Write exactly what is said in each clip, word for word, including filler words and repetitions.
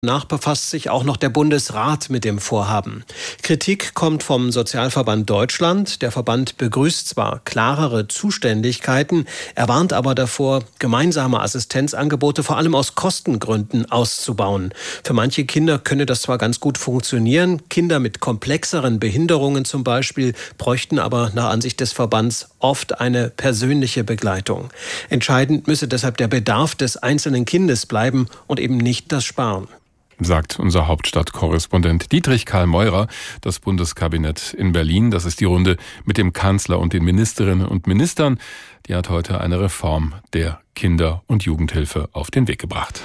Danach befasst sich auch noch der Bundesrat mit dem Vorhaben. Kritik kommt vom Sozialverband Deutschland. Der Verband begrüßt zwar klarere Zuständigkeiten, er warnt aber davor, gemeinsame Assistenzangebote vor allem aus Kostengründen auszubauen. Für manche Kinder könne das zwar ganz gut funktionieren, Kinder mit komplexeren Behinderungen zum Beispiel bräuchten aber nach Ansicht des Verbands oft eine persönliche Begleitung. Entscheidend müsse deshalb der Bedarf des einzelnen Kindes bleiben und eben nicht das Sparen. Sagt unser Hauptstadtkorrespondent Dietrich Karl Meurer. Das Bundeskabinett in Berlin, das ist die Runde mit dem Kanzler und den Ministerinnen und Ministern. Die hat heute eine Reform der Kinder- und Jugendhilfe auf den Weg gebracht.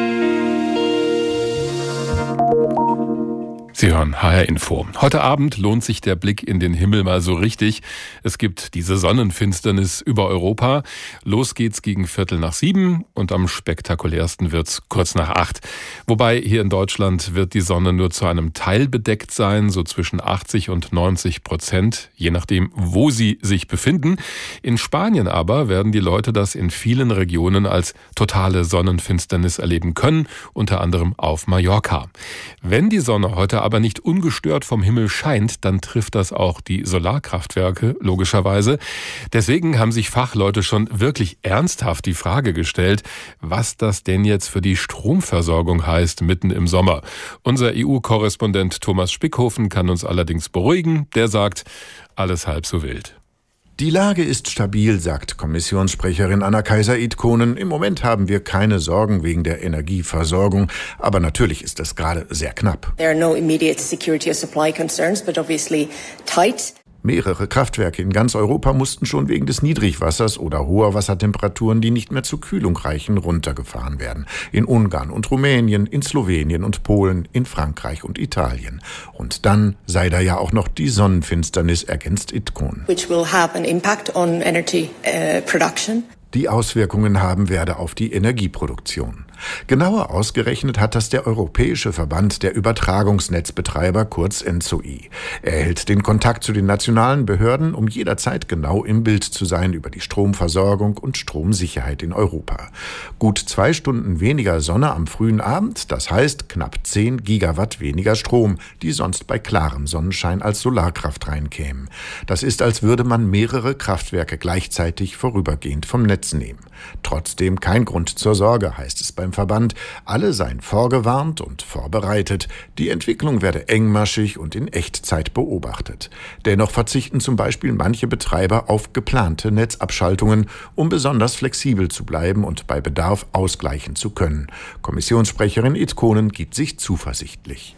Sie hören H R Info. Heute Abend lohnt sich der Blick in den Himmel mal so richtig. Es gibt diese Sonnenfinsternis über Europa. Los geht's gegen Viertel nach sieben und am spektakulärsten wird's kurz nach acht. Wobei hier in Deutschland wird die Sonne nur zu einem Teil bedeckt sein, so zwischen achtzig und neunzig Prozent, je nachdem, wo sie sich befinden. In Spanien aber werden die Leute das in vielen Regionen als totale Sonnenfinsternis erleben können, unter anderem auf Mallorca. Wenn die Sonne heute aber nicht ungestört vom Himmel scheint, dann trifft das auch die Solarkraftwerke, logischerweise. Deswegen haben sich Fachleute schon wirklich ernsthaft die Frage gestellt, was das denn jetzt für die Stromversorgung heißt mitten im Sommer. Unser E U-Korrespondent Thomas Spickhofen kann uns allerdings beruhigen. Der sagt, alles halb so wild. Die Lage ist stabil, sagt Kommissionssprecherin Anna Kaiser-Itkonen. Im Moment haben wir keine Sorgen wegen der Energieversorgung, aber natürlich ist es gerade sehr knapp. There are no immediate security or supply concerns, but obviously tight. Mehrere Kraftwerke in ganz Europa mussten schon wegen des Niedrigwassers oder hoher Wassertemperaturen, die nicht mehr zur Kühlung reichen, runtergefahren werden. In Ungarn und Rumänien, in Slowenien und Polen, in Frankreich und Italien. Und dann sei da ja auch noch die Sonnenfinsternis, ergänzt Itkonen. Which will have an impact on energy uh, production. Die Auswirkungen haben werde auf die Energieproduktion. Genauer ausgerechnet hat das der Europäische Verband der Übertragungsnetzbetreiber, kurz E N Z O I. Er hält den Kontakt zu den nationalen Behörden, um jederzeit genau im Bild zu sein über die Stromversorgung und Stromsicherheit in Europa. Gut zwei Stunden weniger Sonne am frühen Abend, das heißt knapp zehn Gigawatt weniger Strom, die sonst bei klarem Sonnenschein als Solarkraft reinkämen. Das ist, als würde man mehrere Kraftwerke gleichzeitig vorübergehend vom Netz nehmen. Trotzdem kein Grund zur Sorge, heißt es beim Verband. Alle seien vorgewarnt und vorbereitet. Die Entwicklung werde engmaschig und in Echtzeit beobachtet. Dennoch verzichten zum Beispiel manche Betreiber auf geplante Netzabschaltungen, um besonders flexibel zu bleiben und bei Bedarf ausgleichen zu können. Kommissionssprecherin Itkonen gibt sich zuversichtlich.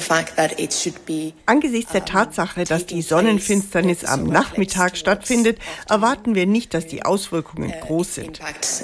Angesichts der Tatsache, dass die Sonnenfinsternis am Nachmittag stattfindet, erwarten wir nicht, dass die Auswirkungen groß sind.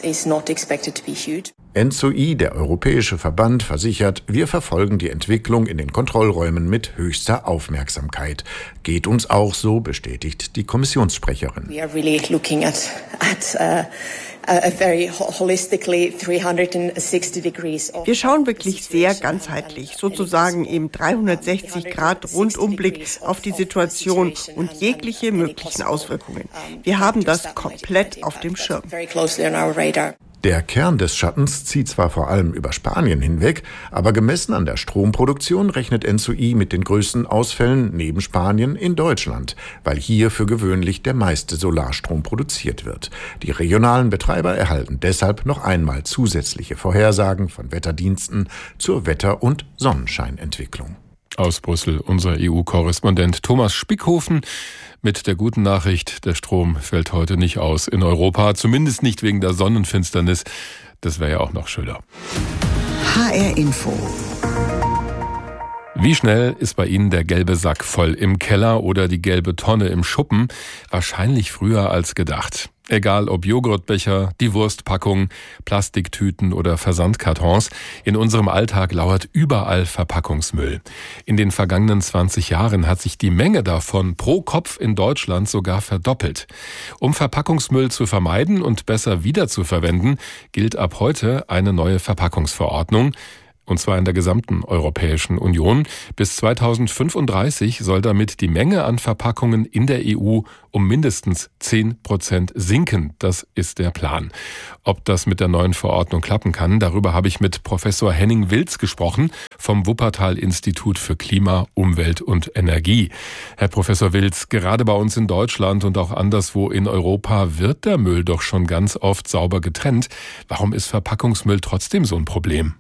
E N Z O I, der Europäische Verband, versichert, wir verfolgen die Entwicklung in den Kontrollräumen mit höchster Aufmerksamkeit. Geht uns auch so, bestätigt die Kommissionssprecherin. We are really looking at, at uh A very holistically three sixty degrees. Wir schauen wirklich sehr ganzheitlich, sozusagen im dreihundertsechzig Grad Rundumblick auf die Situation und jegliche möglichen Auswirkungen. Wir haben das komplett auf dem Schirm. Der Kern des Schattens zieht zwar vor allem über Spanien hinweg, aber gemessen an der Stromproduktion rechnet E N Z O I mit den größten Ausfällen neben Spanien in Deutschland, weil hier für gewöhnlich der meiste Solarstrom produziert wird. Die regionalen Betreiber erhalten deshalb noch einmal zusätzliche Vorhersagen von Wetterdiensten zur Wetter- und Sonnenscheinentwicklung. Aus Brüssel unser E U-Korrespondent Thomas Spickhofen mit der guten Nachricht, der Strom fällt heute nicht aus in Europa, zumindest nicht wegen der Sonnenfinsternis. Das wäre ja auch noch schöner. H R Info. Wie schnell ist bei Ihnen der gelbe Sack voll im Keller oder die gelbe Tonne im Schuppen? Wahrscheinlich früher als gedacht. Egal ob Joghurtbecher, die Wurstpackung, Plastiktüten oder Versandkartons, in unserem Alltag lauert überall Verpackungsmüll. In den vergangenen zwanzig Jahren hat sich die Menge davon pro Kopf in Deutschland sogar verdoppelt. Um Verpackungsmüll zu vermeiden und besser wiederzuverwenden, gilt ab heute eine neue Verpackungsverordnung. Und zwar in der gesamten Europäischen Union. Bis zweitausendfünfunddreißig soll damit die Menge an Verpackungen in der E U um mindestens zehn Prozent sinken. Das ist der Plan. Ob das mit der neuen Verordnung klappen kann, darüber habe ich mit Professor Henning Wilz gesprochen vom Wuppertal-Institut für Klima, Umwelt und Energie. Herr Professor Wilz, gerade bei uns in Deutschland und auch anderswo in Europa wird der Müll doch schon ganz oft sauber getrennt. Warum ist Verpackungsmüll trotzdem so ein Problem?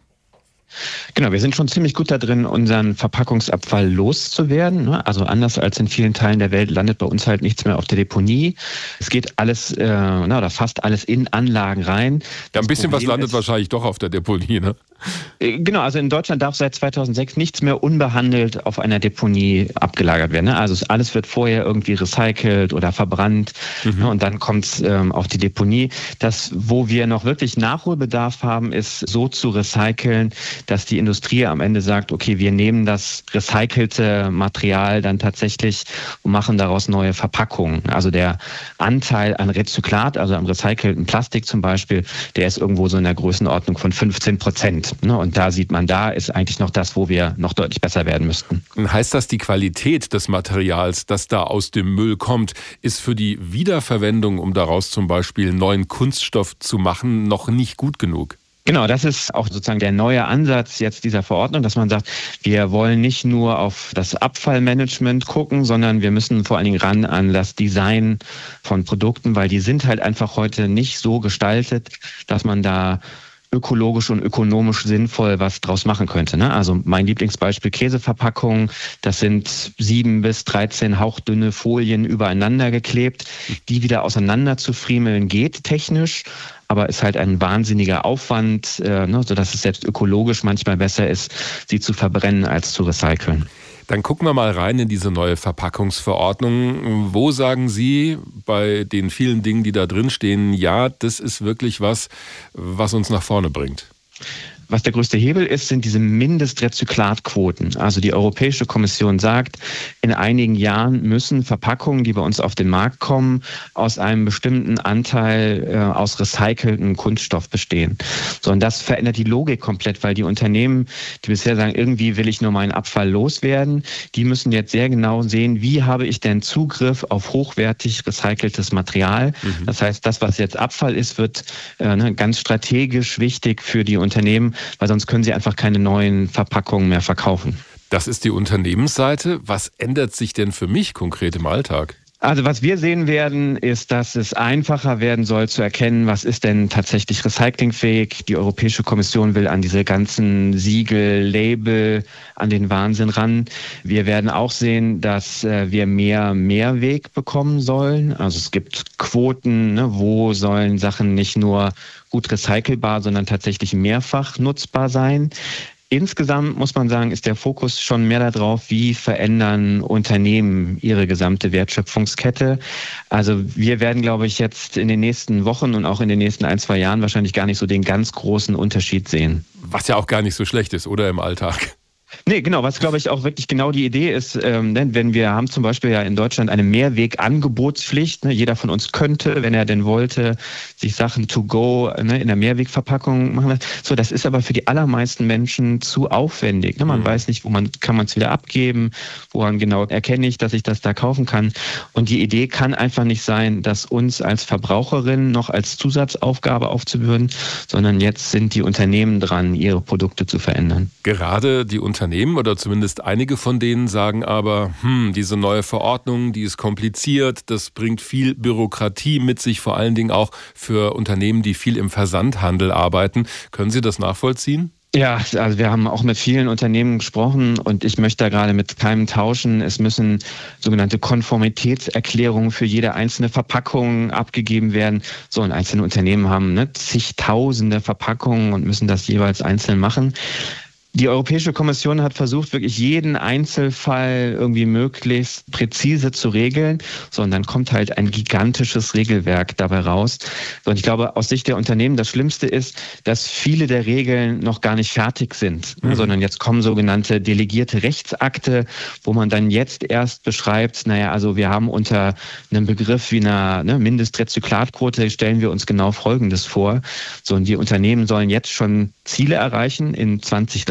Genau, wir sind schon ziemlich gut da drin, unseren Verpackungsabfall loszuwerden. Also anders als in vielen Teilen der Welt landet bei uns halt nichts mehr auf der Deponie. Es geht alles, äh, na, oder fast alles in Anlagen rein. Ja, ein bisschen was landet wahrscheinlich doch auf der Deponie, ne? Genau, also in Deutschland darf seit zweitausendsechs nichts mehr unbehandelt auf einer Deponie abgelagert werden. Also alles wird vorher irgendwie recycelt oder verbrannt, mhm. und dann kommt es ähm, auf die Deponie. Das, wo wir noch wirklich Nachholbedarf haben, ist so zu recyceln, dass die Industrie am Ende sagt, okay, wir nehmen das recycelte Material dann tatsächlich und machen daraus neue Verpackungen. Also der Anteil an Rezyklat, also am recycelten Plastik zum Beispiel, der ist irgendwo so in der Größenordnung von fünfzehn Prozent. Und da sieht man, da ist eigentlich noch das, wo wir noch deutlich besser werden müssten. Heißt das, die Qualität des Materials, das da aus dem Müll kommt, ist für die Wiederverwendung, um daraus zum Beispiel neuen Kunststoff zu machen, noch nicht gut genug? Genau, das ist auch sozusagen der neue Ansatz jetzt dieser Verordnung, dass man sagt, wir wollen nicht nur auf das Abfallmanagement gucken, sondern wir müssen vor allen Dingen ran an das Design von Produkten, weil die sind halt einfach heute nicht so gestaltet, dass man da ökologisch und ökonomisch sinnvoll was draus machen könnte. Ne? Also mein Lieblingsbeispiel Käseverpackungen, das sind sieben bis dreizehn hauchdünne Folien übereinander geklebt, die wieder auseinander zu friemeln geht technisch, aber ist halt ein wahnsinniger Aufwand, äh, ne, sodass es selbst ökologisch manchmal besser ist, sie zu verbrennen als zu recyceln. Dann gucken wir mal rein in diese neue Verpackungsverordnung. Wo sagen Sie bei den vielen Dingen, die da drin stehen, ja, das ist wirklich was, was uns nach vorne bringt? Was der größte Hebel ist, sind diese Mindestrezyklatquoten. Also die Europäische Kommission sagt, in einigen Jahren müssen Verpackungen, die bei uns auf den Markt kommen, aus einem bestimmten Anteil äh, aus recyceltem Kunststoff bestehen. So, und das verändert die Logik komplett, weil die Unternehmen, die bisher sagen, irgendwie will ich nur meinen Abfall loswerden, die müssen jetzt sehr genau sehen, wie habe ich denn Zugriff auf hochwertig recyceltes Material. Mhm. Das heißt, das, was jetzt Abfall ist, wird äh, ne, ganz strategisch wichtig für die Unternehmen, weil sonst können sie einfach keine neuen Verpackungen mehr verkaufen. Das ist die Unternehmensseite. Was ändert sich denn für mich konkret im Alltag? Also was wir sehen werden, ist, dass es einfacher werden soll zu erkennen, was ist denn tatsächlich recyclingfähig. Die Europäische Kommission will an diese ganzen Siegel, Label, an den Wahnsinn ran. Wir werden auch sehen, dass wir mehr Mehrweg bekommen sollen. Also es gibt Quoten, ne, wo sollen Sachen nicht nur gut recycelbar, sondern tatsächlich mehrfach nutzbar sein. Insgesamt muss man sagen, ist der Fokus schon mehr darauf, wie verändern Unternehmen ihre gesamte Wertschöpfungskette. Also wir werden, glaube ich, jetzt in den nächsten Wochen und auch in den nächsten ein, zwei Jahren wahrscheinlich gar nicht so den ganz großen Unterschied sehen. Was ja auch gar nicht so schlecht ist, oder im Alltag? Nee, genau, was glaube ich auch wirklich genau die Idee ist, ähm, denn wenn wir haben zum Beispiel ja in Deutschland eine Mehrwegangebotspflicht, ne, jeder von uns könnte, wenn er denn wollte, sich Sachen to go ne, in der Mehrwegverpackung machen. So, das ist aber für die allermeisten Menschen zu aufwendig. Ne? Man mhm. weiß nicht, wo man kann man es wieder abgeben, woran genau erkenne ich, dass ich das da kaufen kann. Und die Idee kann einfach nicht sein, das uns als Verbraucherin noch als Zusatzaufgabe aufzubürden, sondern jetzt sind die Unternehmen dran, ihre Produkte zu verändern. Gerade die Unternehmen Unternehmen oder zumindest einige von denen sagen aber, hm, diese neue Verordnung, die ist kompliziert, das bringt viel Bürokratie mit sich, vor allen Dingen auch für Unternehmen, die viel im Versandhandel arbeiten. Können Sie das nachvollziehen? Ja, also wir haben auch mit vielen Unternehmen gesprochen und ich möchte da gerade mit keinem tauschen. Es müssen sogenannte Konformitätserklärungen für jede einzelne Verpackung abgegeben werden. So, und einzelne Unternehmen haben ne, zigtausende Verpackungen und müssen das jeweils einzeln machen. Die Europäische Kommission hat versucht, wirklich jeden Einzelfall irgendwie möglichst präzise zu regeln. So, und dann kommt halt ein gigantisches Regelwerk dabei raus. So, und ich glaube, aus Sicht der Unternehmen, das Schlimmste ist, dass viele der Regeln noch gar nicht fertig sind, mhm. sondern jetzt kommen sogenannte delegierte Rechtsakte, wo man dann jetzt erst beschreibt, naja, also wir haben unter einem Begriff wie einer ne, Mindestrezyklatquote, stellen wir uns genau Folgendes vor. So, und die Unternehmen sollen jetzt schon Ziele erreichen in zwanzig dreißig.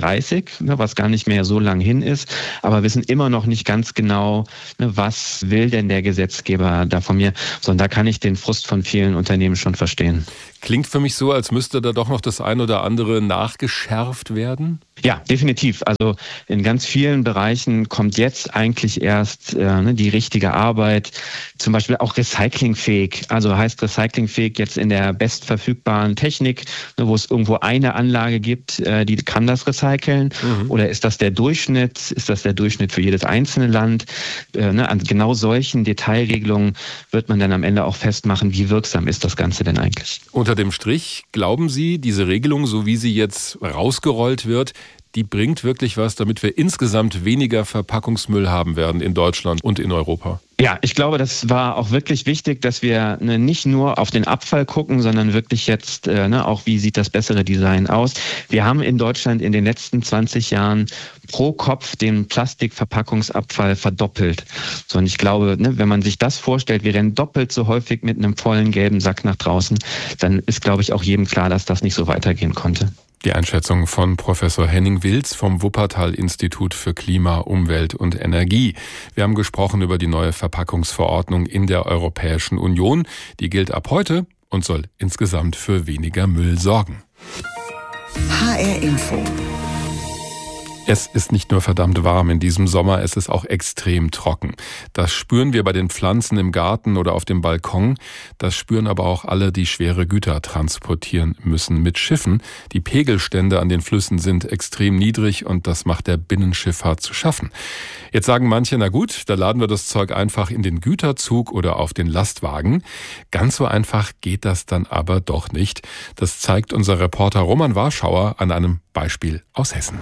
dreißig, was gar nicht mehr so lang hin ist, aber wissen immer noch nicht ganz genau, was will denn der Gesetzgeber da von mir. So, und da kann ich den Frust von vielen Unternehmen schon verstehen. Klingt für mich so, als müsste da doch noch das ein oder andere nachgeschärft werden? Ja, definitiv. Also in ganz vielen Bereichen kommt jetzt eigentlich erst äh, ne, die richtige Arbeit, zum Beispiel auch recyclingfähig. Also heißt recyclingfähig jetzt in der bestverfügbaren Technik, ne, wo es irgendwo eine Anlage gibt, äh, die kann das recyceln. Mhm. Oder ist das der Durchschnitt? Ist das der Durchschnitt für jedes einzelne Land? Äh, ne, an genau solchen Detailregelungen wird man dann am Ende auch festmachen, wie wirksam ist das Ganze denn eigentlich. Unter dem Strich, glauben Sie, diese Regelung, so wie sie jetzt rausgerollt wird, die bringt wirklich was, damit wir insgesamt weniger Verpackungsmüll haben werden in Deutschland und in Europa? Ja, ich glaube, das war auch wirklich wichtig, dass wir ne, nicht nur auf den Abfall gucken, sondern wirklich jetzt äh, ne, auch, wie sieht das bessere Design aus. Wir haben in Deutschland in den letzten zwanzig Jahren pro Kopf den Plastikverpackungsabfall verdoppelt. So, und ich glaube, ne, wenn man sich das vorstellt, wir rennen doppelt so häufig mit einem vollen gelben Sack nach draußen, dann ist, glaube ich, auch jedem klar, dass das nicht so weitergehen konnte. Die Einschätzung von Professor Henning Wilz vom Wuppertal-Institut für Klima, Umwelt und Energie. Wir haben gesprochen über die neue Verpackungsverordnung in der Europäischen Union. Die gilt ab heute und soll insgesamt für weniger Müll sorgen. H R Info. Es ist nicht nur verdammt warm in diesem Sommer, es ist auch extrem trocken. Das spüren wir bei den Pflanzen im Garten oder auf dem Balkon. Das spüren aber auch alle, die schwere Güter transportieren müssen mit Schiffen. Die Pegelstände an den Flüssen sind extrem niedrig und das macht der Binnenschifffahrt zu schaffen. Jetzt sagen manche, na gut, da laden wir das Zeug einfach in den Güterzug oder auf den Lastwagen. Ganz so einfach geht das dann aber doch nicht. Das zeigt unser Reporter Roman Warschauer an einem Beispiel aus Hessen.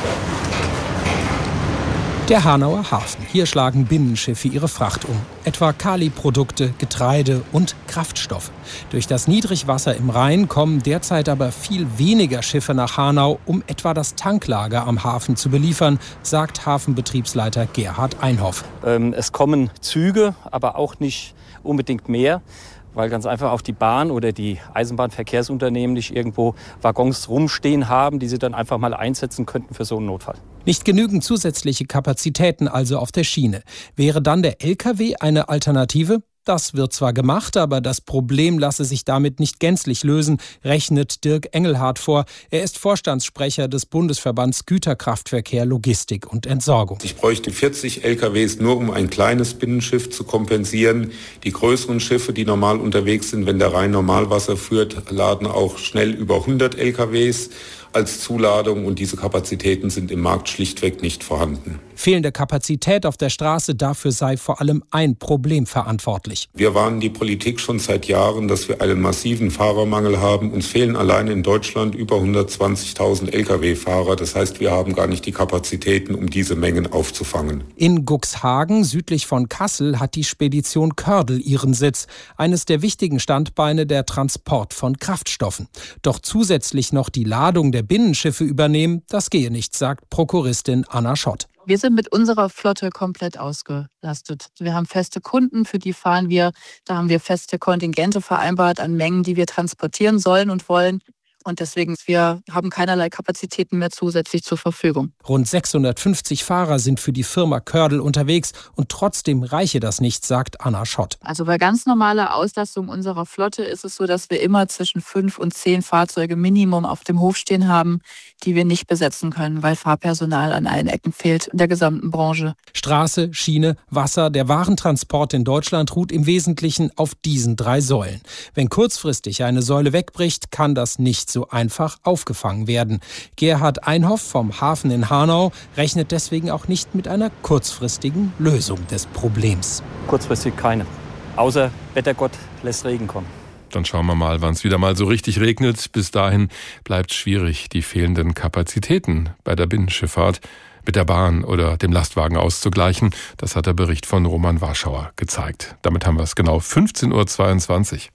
Der Hanauer Hafen. Hier schlagen Binnenschiffe ihre Fracht um. Etwa Kali-Produkte, Getreide und Kraftstoffe. Durch das Niedrigwasser im Rhein kommen derzeit aber viel weniger Schiffe nach Hanau, um etwa das Tanklager am Hafen zu beliefern, sagt Hafenbetriebsleiter Gerhard Einhoff. Ähm, es kommen Züge, aber auch nicht unbedingt mehr, weil ganz einfach auch die Bahn oder die Eisenbahnverkehrsunternehmen nicht irgendwo Waggons rumstehen haben, die sie dann einfach mal einsetzen könnten für so einen Notfall. Nicht genügend zusätzliche Kapazitäten also auf der Schiene. Wäre dann der L K W eine Alternative? Das wird zwar gemacht, aber das Problem lasse sich damit nicht gänzlich lösen, rechnet Dirk Engelhardt vor. Er ist Vorstandssprecher des Bundesverbands Güterkraftverkehr, Logistik und Entsorgung. Ich bräuchte vierzig L K Ws nur, um ein kleines Binnenschiff zu kompensieren. Die größeren Schiffe, die normal unterwegs sind, wenn der Rhein Normalwasser führt, laden auch schnell über hundert L K Ws als Zuladung und diese Kapazitäten sind im Markt schlichtweg nicht vorhanden. Fehlende Kapazität auf der Straße, dafür sei vor allem ein Problem verantwortlich. Wir warnen die Politik schon seit Jahren, dass wir einen massiven Fahrermangel haben. Uns fehlen allein in Deutschland über hundertzwanzigtausend L K W-Fahrer. Das heißt, wir haben gar nicht die Kapazitäten, um diese Mengen aufzufangen. In Cuxhagen, südlich von Kassel, hat die Spedition Kördel ihren Sitz. Eines der wichtigen Standbeine der Transport von Kraftstoffen. Doch zusätzlich noch die Ladung der Binnenschiffe übernehmen, das gehe nicht, sagt Prokuristin Anna Schott. Wir sind mit unserer Flotte komplett ausgelastet. Wir haben feste Kunden, für die fahren wir. Da haben wir feste Kontingente vereinbart an Mengen, die wir transportieren sollen und wollen. Und deswegen, wir haben keinerlei Kapazitäten mehr zusätzlich zur Verfügung. Rund sechshundertfünfzig Fahrer sind für die Firma Kördel unterwegs und trotzdem reiche das nicht, sagt Anna Schott. Also bei ganz normaler Auslastung unserer Flotte ist es so, dass wir immer zwischen fünf und zehn Fahrzeuge Minimum auf dem Hof stehen haben, die wir nicht besetzen können, weil Fahrpersonal an allen Ecken fehlt in der gesamten Branche. Straße, Schiene, Wasser, der Warentransport in Deutschland ruht im Wesentlichen auf diesen drei Säulen. Wenn kurzfristig eine Säule wegbricht, kann das nicht so einfach aufgefangen werden. Gerhard Einhoff vom Hafen in Hanau rechnet deswegen auch nicht mit einer kurzfristigen Lösung des Problems. Kurzfristig keine. Außer Wettergott lässt Regen kommen. Dann schauen wir mal, wann es wieder mal so richtig regnet. Bis dahin bleibt schwierig, die fehlenden Kapazitäten bei der Binnenschifffahrt mit der Bahn oder dem Lastwagen auszugleichen. Das hat der Bericht von Roman Warschauer gezeigt. Damit haben wir es genau fünfzehn Uhr zweiundzwanzig.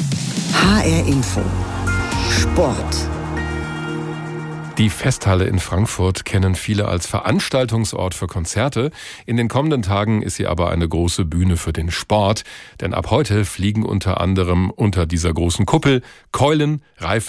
H R Info. Sport. Die Festhalle in Frankfurt kennen viele als Veranstaltungsort für Konzerte. In den kommenden Tagen ist sie aber eine große Bühne für den Sport. Denn ab heute fliegen unter anderem unter dieser großen Kuppel Keulen, Reifen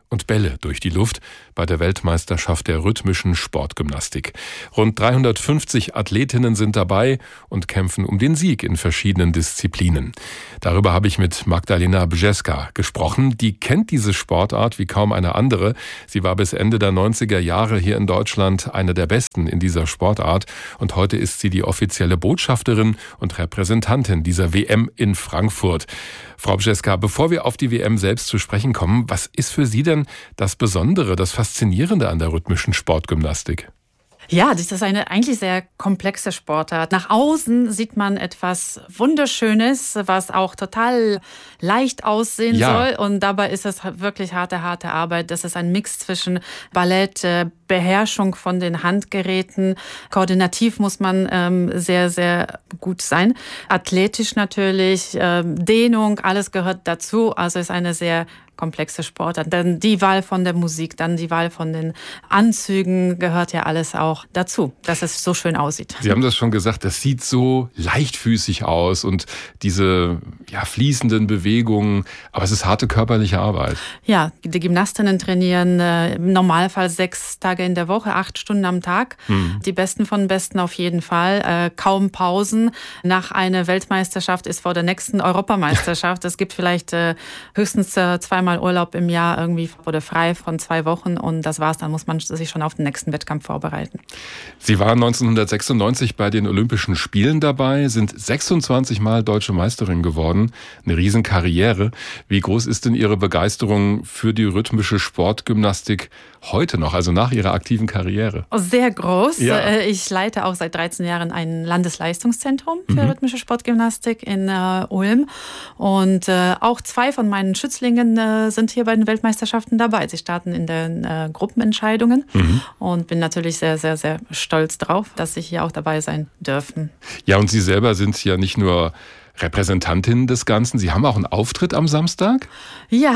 und Bälle durch die Luft bei der Weltmeisterschaft der rhythmischen Sportgymnastik. Rund dreihundertfünfzig Athletinnen sind dabei und kämpfen um den Sieg in verschiedenen Disziplinen. Darüber habe ich mit Magdalena Brzeska gesprochen. Die kennt diese Sportart wie kaum eine andere. Sie war bis Ende der neunziger Jahre hier in Deutschland eine der besten in dieser Sportart. Und heute ist sie die offizielle Botschafterin und Repräsentantin dieser W M in Frankfurt. Frau Brzeska, bevor wir auf die W M selbst zu sprechen kommen, was ist für Sie denn das Besondere, das Faszinierende an der rhythmischen Sportgymnastik? Ja, das ist eine eigentlich sehr komplexe Sportart. Nach außen sieht man etwas Wunderschönes, was auch total leicht aussehen ja. soll. Und dabei ist es wirklich harte, harte Arbeit. Das ist ein Mix zwischen Ballett, Beherrschung von den Handgeräten. Koordinativ muss man ähm, sehr, sehr gut sein. Athletisch natürlich, ähm, Dehnung, alles gehört dazu. Also ist eine sehr komplexe Sportart. Dann die Wahl von der Musik, dann die Wahl von den Anzügen gehört ja alles auch dazu, dass es so schön aussieht. Sie haben das schon gesagt, das sieht so leichtfüßig aus und diese ja, fließenden Bewegungen, aber es ist harte körperliche Arbeit. Ja, die Gymnastinnen trainieren äh, im Normalfall sechs Tage in der Woche, acht Stunden am Tag. Mhm. Die Besten von Besten auf jeden Fall. Äh, kaum Pausen. Nach einer Weltmeisterschaft ist vor der nächsten Europameisterschaft. Es gibt vielleicht äh, höchstens äh, zweimal Urlaub im Jahr irgendwie oder frei von zwei Wochen und das war's. Dann muss man sich schon auf den nächsten Wettkampf vorbereiten. Sie waren neunzehnhundertsechsundneunzig bei den Olympischen Spielen dabei, sind sechsundzwanzig Mal Deutsche Meisterin geworden. Eine Riesenkarriere. Wie groß ist denn Ihre Begeisterung für die rhythmische Sportgymnastik heute noch, also nach Ihrer aktiven Karriere? Sehr groß. Ja. Ich leite auch seit dreizehn Jahren ein Landesleistungszentrum für Mhm. rhythmische Sportgymnastik in äh, Ulm. Und äh, auch zwei von meinen Schützlingen äh, sind hier bei den Weltmeisterschaften dabei. Sie starten in den äh, Gruppenentscheidungen Mhm. und bin natürlich sehr, sehr, sehr stolz drauf, dass sie hier auch dabei sein dürfen. Ja, und Sie selber sind ja nicht nur Repräsentantin des Ganzen. Sie haben auch einen Auftritt am Samstag? Ja,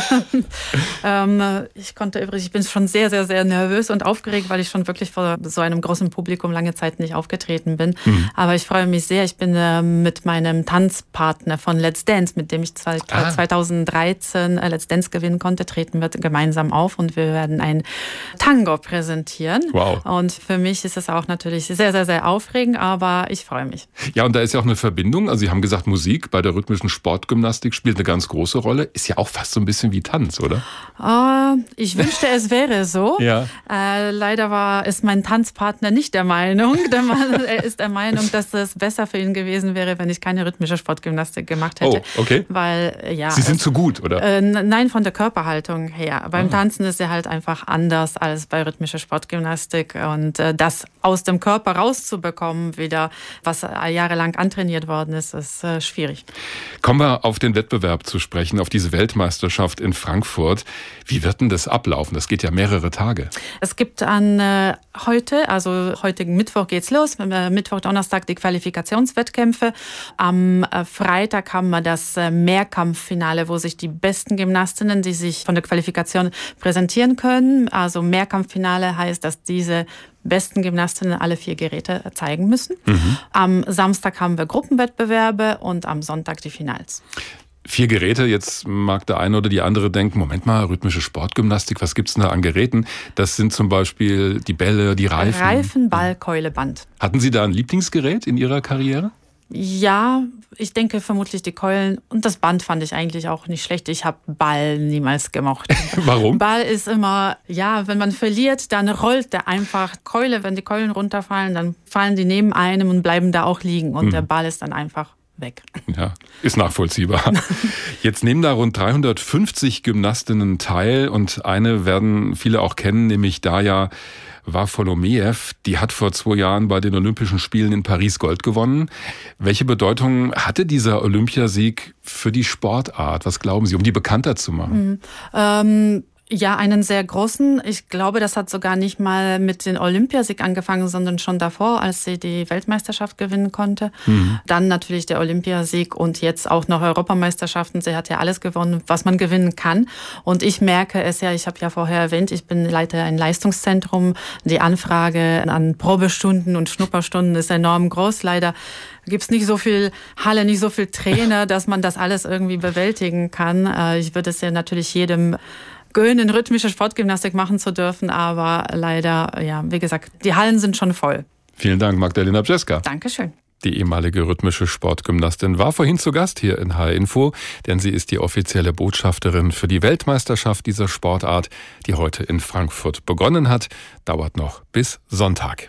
ähm, ich konnte übrigens, ich bin schon sehr, sehr, sehr nervös und aufgeregt, weil ich schon wirklich vor so einem großen Publikum lange Zeit nicht aufgetreten bin. Mhm. Aber ich freue mich sehr. Ich bin äh, mit meinem Tanzpartner von Let's Dance, mit dem ich Ah. zweitausenddreizehn äh, Let's Dance gewinnen konnte, treten wir gemeinsam auf und wir werden ein Tango präsentieren. Wow. Und für mich ist es auch natürlich sehr, sehr, sehr aufregend, aber ich freue mich. Ja, und da ist ja auch eine Verbindung. Also Sie haben gesagt, Musik bei der rhythmischen Sportgymnastik spielt eine ganz große Rolle. Ist ja auch fast so ein bisschen wie Tanz, oder? Uh, ich wünschte, es wäre so. Ja. Uh, leider war ist mein Tanzpartner nicht der Meinung. Der Mann, er ist der Meinung, dass es besser für ihn gewesen wäre, wenn ich keine rhythmische Sportgymnastik gemacht hätte. Oh, okay. Weil, ja, Sie sind zu gut, oder? Äh, nein, von der Körperhaltung her. Beim ah. Tanzen ist er halt einfach anders als bei rhythmischer Sportgymnastik. Und äh, das aus dem Körper rauszubekommen, wieder, was jahrelang antrainiert worden ist, ist äh, schwierig. Kommen wir auf den Wettbewerb zu sprechen, auf diese Weltmeisterschaft in Frankfurt. Wie wird denn das ablaufen? Das geht ja mehrere Tage. Es gibt an äh, heute, also heutigen Mittwoch geht's los, äh, Mittwoch, Donnerstag die Qualifikationswettkämpfe. Am äh, Freitag haben wir das äh, Mehrkampffinale, wo sich die besten Gymnastinnen, die sich von der Qualifikation präsentieren können. Also Mehrkampffinale heißt, dass diese besten Gymnastinnen alle vier Geräte zeigen müssen. Mhm. Am Samstag haben wir Gruppenwettbewerbe und am Sonntag die Finals. Vier Geräte, jetzt mag der eine oder die andere denken, Moment mal, rhythmische Sportgymnastik, was gibt's denn da an Geräten? Das sind zum Beispiel die Bälle, die Reifen. Reifen, Ball, Keule, Band. Hatten Sie da ein Lieblingsgerät in Ihrer Karriere? Ja, ich denke vermutlich die Keulen und das Band fand ich eigentlich auch nicht schlecht. Ich habe Ball niemals gemocht. Warum? Ball ist immer, ja, wenn man verliert, dann rollt der einfach. Keule, wenn die Keulen runterfallen, dann fallen die neben einem und bleiben da auch liegen und hm. der Ball ist dann einfach weg. Ja, ist nachvollziehbar. Jetzt nehmen da rund dreihundertfünfzig Gymnastinnen teil und eine werden viele auch kennen, nämlich Darja Varfolomeev, die hat vor zwei Jahren bei den Olympischen Spielen in Paris Gold gewonnen. Welche Bedeutung hatte dieser Olympiasieg für die Sportart? Was glauben Sie, um die bekannter zu machen? Mhm. Ähm Ja, einen sehr großen. Ich glaube, das hat sogar nicht mal mit dem Olympiasieg angefangen, sondern schon davor, als sie die Weltmeisterschaft gewinnen konnte. Mhm. Dann natürlich der Olympiasieg und jetzt auch noch Europameisterschaften. Sie hat ja alles gewonnen, was man gewinnen kann. Und ich merke es ja, ich habe ja vorher erwähnt, ich bin leite ein Leistungszentrum. Die Anfrage an Probestunden und Schnupperstunden ist enorm groß. Leider gibt's nicht so viel Halle, nicht so viel Trainer, dass man das alles irgendwie bewältigen kann. Ich würde es ja natürlich jedem gönnen, rhythmische Sportgymnastik machen zu dürfen. Aber leider, ja, wie gesagt, die Hallen sind schon voll. Vielen Dank, Magdalena Bjeska. Dankeschön. Die ehemalige rhythmische Sportgymnastin war vorhin zu Gast hier in H R Info, denn sie ist die offizielle Botschafterin für die Weltmeisterschaft dieser Sportart, die heute in Frankfurt begonnen hat. Dauert noch bis Sonntag.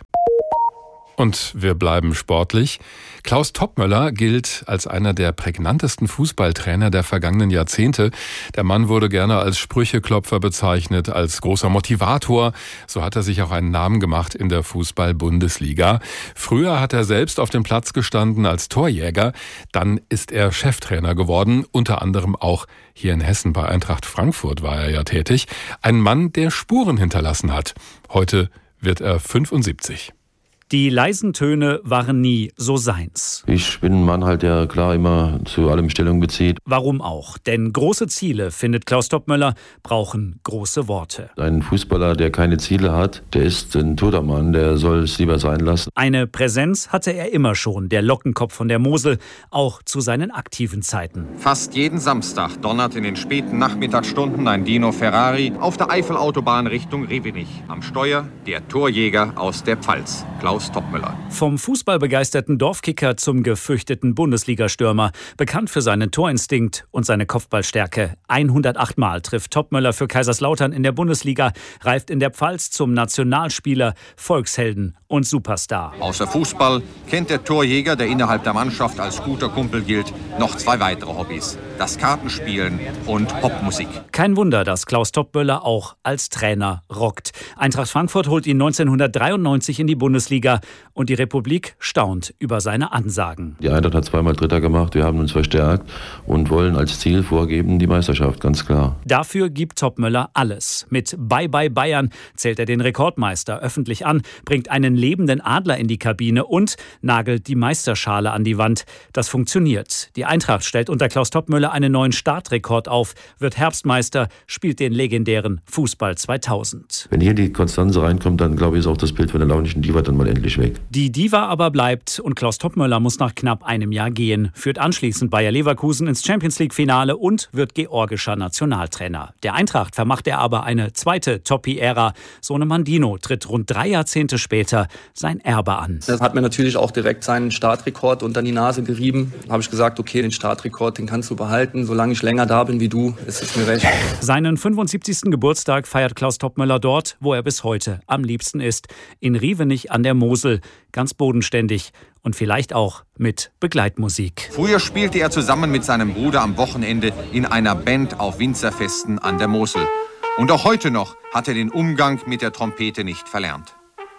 Und wir bleiben sportlich. Klaus Toppmöller gilt als einer der prägnantesten Fußballtrainer der vergangenen Jahrzehnte. Der Mann wurde gerne als Sprücheklopfer bezeichnet, als großer Motivator. So hat er sich auch einen Namen gemacht in der Fußball-Bundesliga. Früher hat er selbst auf dem Platz gestanden als Torjäger. Dann ist er Cheftrainer geworden, unter anderem auch hier in Hessen bei Eintracht Frankfurt war er ja tätig. Ein Mann, der Spuren hinterlassen hat. Heute wird er fünfundsiebzig. Die leisen Töne waren nie so seins. Ich bin ein Mann halt, der klar immer zu allem Stellung bezieht. Warum auch? Denn große Ziele, findet Klaus Toppmöller, brauchen große Worte. Ein Fußballer, der keine Ziele hat, der ist ein toter Mann, der soll es lieber sein lassen. Eine Präsenz hatte er immer schon, der Lockenkopf von der Mosel, auch zu seinen aktiven Zeiten. Fast jeden Samstag donnert in den späten Nachmittagsstunden ein Dino Ferrari auf der Eifelautobahn Richtung Revenich. Am Steuer der Torjäger aus der Pfalz, Klaus Toppmöller. Vom fußballbegeisterten Dorfkicker zum gefürchteten Bundesligastürmer, bekannt für seinen Torinstinkt und seine Kopfballstärke. hundertacht Mal trifft Toppmöller für Kaiserslautern in der Bundesliga, reift in der Pfalz zum Nationalspieler, Volkshelden und Superstar. Außer Fußball kennt der Torjäger, der innerhalb der Mannschaft als guter Kumpel gilt, noch zwei weitere Hobbys: das Kartenspielen und Popmusik. Kein Wunder, dass Klaus Toppmöller auch als Trainer rockt. Eintracht Frankfurt holt ihn neunzehnhundertdreiundneunzig in die Bundesliga und die Republik staunt über seine Ansagen. Die Eintracht hat zweimal Dritter gemacht, wir haben uns verstärkt und wollen als Ziel vorgeben die Meisterschaft, ganz klar. Dafür gibt Toppmöller alles. Mit Bye Bye Bayern zählt er den Rekordmeister öffentlich an, bringt einen lebenden Adler in die Kabine und nagelt die Meisterschale an die Wand. Das funktioniert. Die Eintracht stellt unter Klaus Toppmöller einen neuen Startrekord auf, wird Herbstmeister, spielt den legendären Fußball zweitausend. Wenn hier die Konstanze reinkommt, dann glaube ich, ist auch das Bild von der launischen Diva dann mal endlich weg. Die Diva aber bleibt und Klaus Toppmöller muss nach knapp einem Jahr gehen, führt anschließend Bayer Leverkusen ins Champions-League-Finale und wird georgischer Nationaltrainer. Der Eintracht vermacht er aber eine zweite Toppi-Ära. Sohnemann Dino tritt rund drei Jahrzehnte später sein Erbe an. Das hat mir natürlich auch direkt seinen Startrekord unter die Nase gerieben. Da habe ich gesagt, okay, den Startrekord, den kannst du behalten. Solange ich länger da bin wie du, ist es mir recht. Seinen fünfundsiebzigsten Geburtstag feiert Klaus Toppmöller dort, wo er bis heute am liebsten ist, in Rievenich an der Mosel, ganz bodenständig und vielleicht auch mit Begleitmusik. Früher spielte er zusammen mit seinem Bruder am Wochenende in einer Band auf Winzerfesten an der Mosel. Und auch heute noch hat er den Umgang mit der Trompete nicht verlernt.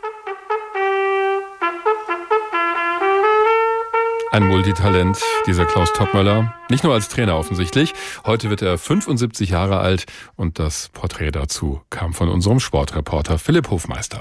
Ein Multitalent, dieser Klaus Toppmöller. Nicht nur als Trainer offensichtlich. Heute wird er fünfundsiebzig Jahre alt und das Porträt dazu kam von unserem Sportreporter Philipp Hofmeister.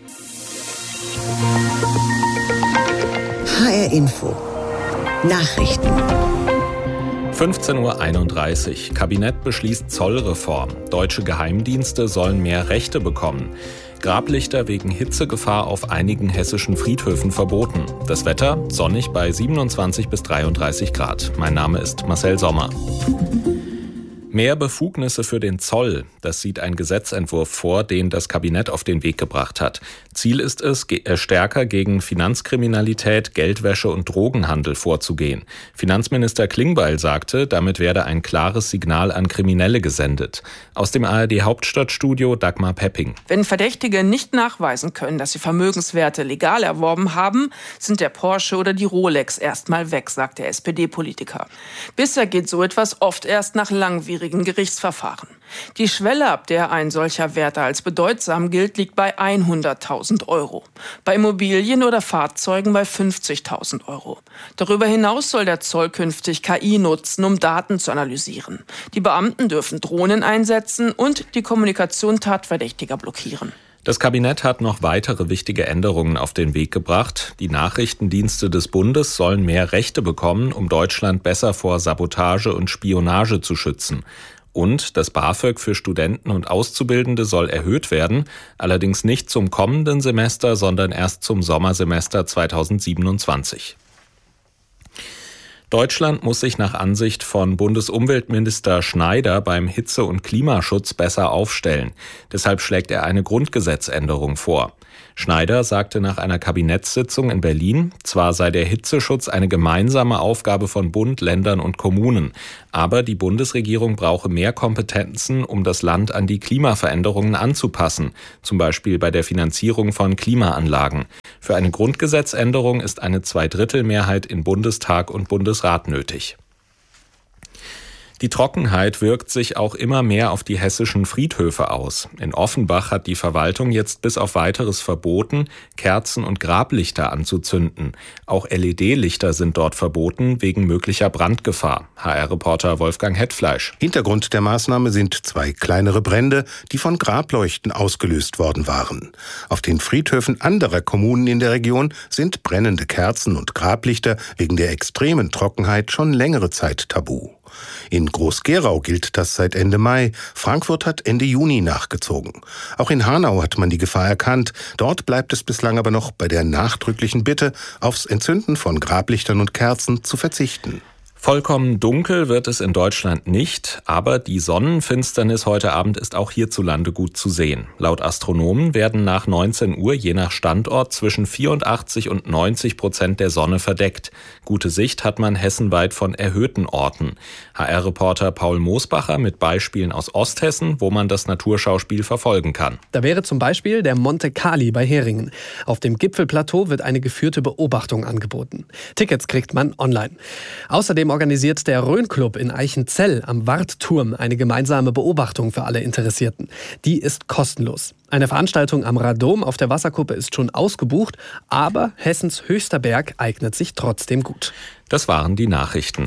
H R Info. Nachrichten. fünfzehn Uhr einunddreißig. Kabinett beschließt Zollreform. Deutsche Geheimdienste sollen mehr Rechte bekommen. Grablichter wegen Hitzegefahr auf einigen hessischen Friedhöfen verboten. Das Wetter sonnig bei siebenundzwanzig bis dreiunddreißig Grad. Mein Name ist Marcel Sommer. Mehr Befugnisse für den Zoll, das sieht ein Gesetzentwurf vor, den das Kabinett auf den Weg gebracht hat. Ziel ist es, stärker gegen Finanzkriminalität, Geldwäsche und Drogenhandel vorzugehen. Finanzminister Klingbeil sagte, damit werde ein klares Signal an Kriminelle gesendet. Aus dem A R D-Hauptstadtstudio Dagmar Pepping. Wenn Verdächtige nicht nachweisen können, dass sie Vermögenswerte legal erworben haben, sind der Porsche oder die Rolex erstmal weg, sagt der S P D-Politiker. Bisher geht so etwas oft erst nach langwierigen Gerichtsverfahren. Die Schwelle, ab der ein solcher Wert als bedeutsam gilt, liegt bei hunderttausend Euro. Bei Immobilien oder Fahrzeugen bei fünfzigtausend Euro. Darüber hinaus soll der Zoll künftig K I nutzen, um Daten zu analysieren. Die Beamten dürfen Drohnen einsetzen und die Kommunikation Tatverdächtiger blockieren. Das Kabinett hat noch weitere wichtige Änderungen auf den Weg gebracht. Die Nachrichtendienste des Bundes sollen mehr Rechte bekommen, um Deutschland besser vor Sabotage und Spionage zu schützen. Und das BAföG für Studenten und Auszubildende soll erhöht werden, allerdings nicht zum kommenden Semester, sondern erst zum Sommersemester zweitausendsiebenundzwanzig. Deutschland muss sich nach Ansicht von Bundesumweltminister Schneider beim Hitze- und Klimaschutz besser aufstellen. Deshalb schlägt er eine Grundgesetzänderung vor. Schneider sagte nach einer Kabinettssitzung in Berlin, zwar sei der Hitzeschutz eine gemeinsame Aufgabe von Bund, Ländern und Kommunen, aber die Bundesregierung brauche mehr Kompetenzen, um das Land an die Klimaveränderungen anzupassen, zum Beispiel bei der Finanzierung von Klimaanlagen. Für eine Grundgesetzänderung ist eine Zweidrittelmehrheit in Bundestag und Bundesrat nötig. Die Trockenheit wirkt sich auch immer mehr auf die hessischen Friedhöfe aus. In Offenbach hat die Verwaltung jetzt bis auf Weiteres verboten, Kerzen und Grablichter anzuzünden. Auch L E D-Lichter sind dort verboten, wegen möglicher Brandgefahr. H R-Reporter Wolfgang Hetfleisch. Hintergrund der Maßnahme sind zwei kleinere Brände, die von Grableuchten ausgelöst worden waren. Auf den Friedhöfen anderer Kommunen in der Region sind brennende Kerzen und Grablichter wegen der extremen Trockenheit schon längere Zeit tabu. In Groß-Gerau gilt das seit Ende Mai. Frankfurt hat Ende Juni nachgezogen. Auch in Hanau hat man die Gefahr erkannt. Dort bleibt es bislang aber noch bei der nachdrücklichen Bitte, aufs Entzünden von Grablichtern und Kerzen zu verzichten. Vollkommen dunkel wird es in Deutschland nicht, aber die Sonnenfinsternis heute Abend ist auch hierzulande gut zu sehen. Laut Astronomen werden nach neunzehn Uhr je nach Standort zwischen vierundachtzig und neunzig Prozent der Sonne verdeckt. Gute Sicht hat man hessenweit von erhöhten Orten. H R-Reporter Paul Moosbacher mit Beispielen aus Osthessen, wo man das Naturschauspiel verfolgen kann. Da wäre zum Beispiel der Monte Cali bei Heringen. Auf dem Gipfelplateau wird eine geführte Beobachtung angeboten. Tickets kriegt man online. Außerdem organisiert der Rhön-Club in Eichenzell am Wartturm eine gemeinsame Beobachtung für alle Interessierten. Die ist kostenlos. Eine Veranstaltung am Radom auf der Wasserkuppe ist schon ausgebucht, aber Hessens höchster Berg eignet sich trotzdem gut. Das waren die Nachrichten.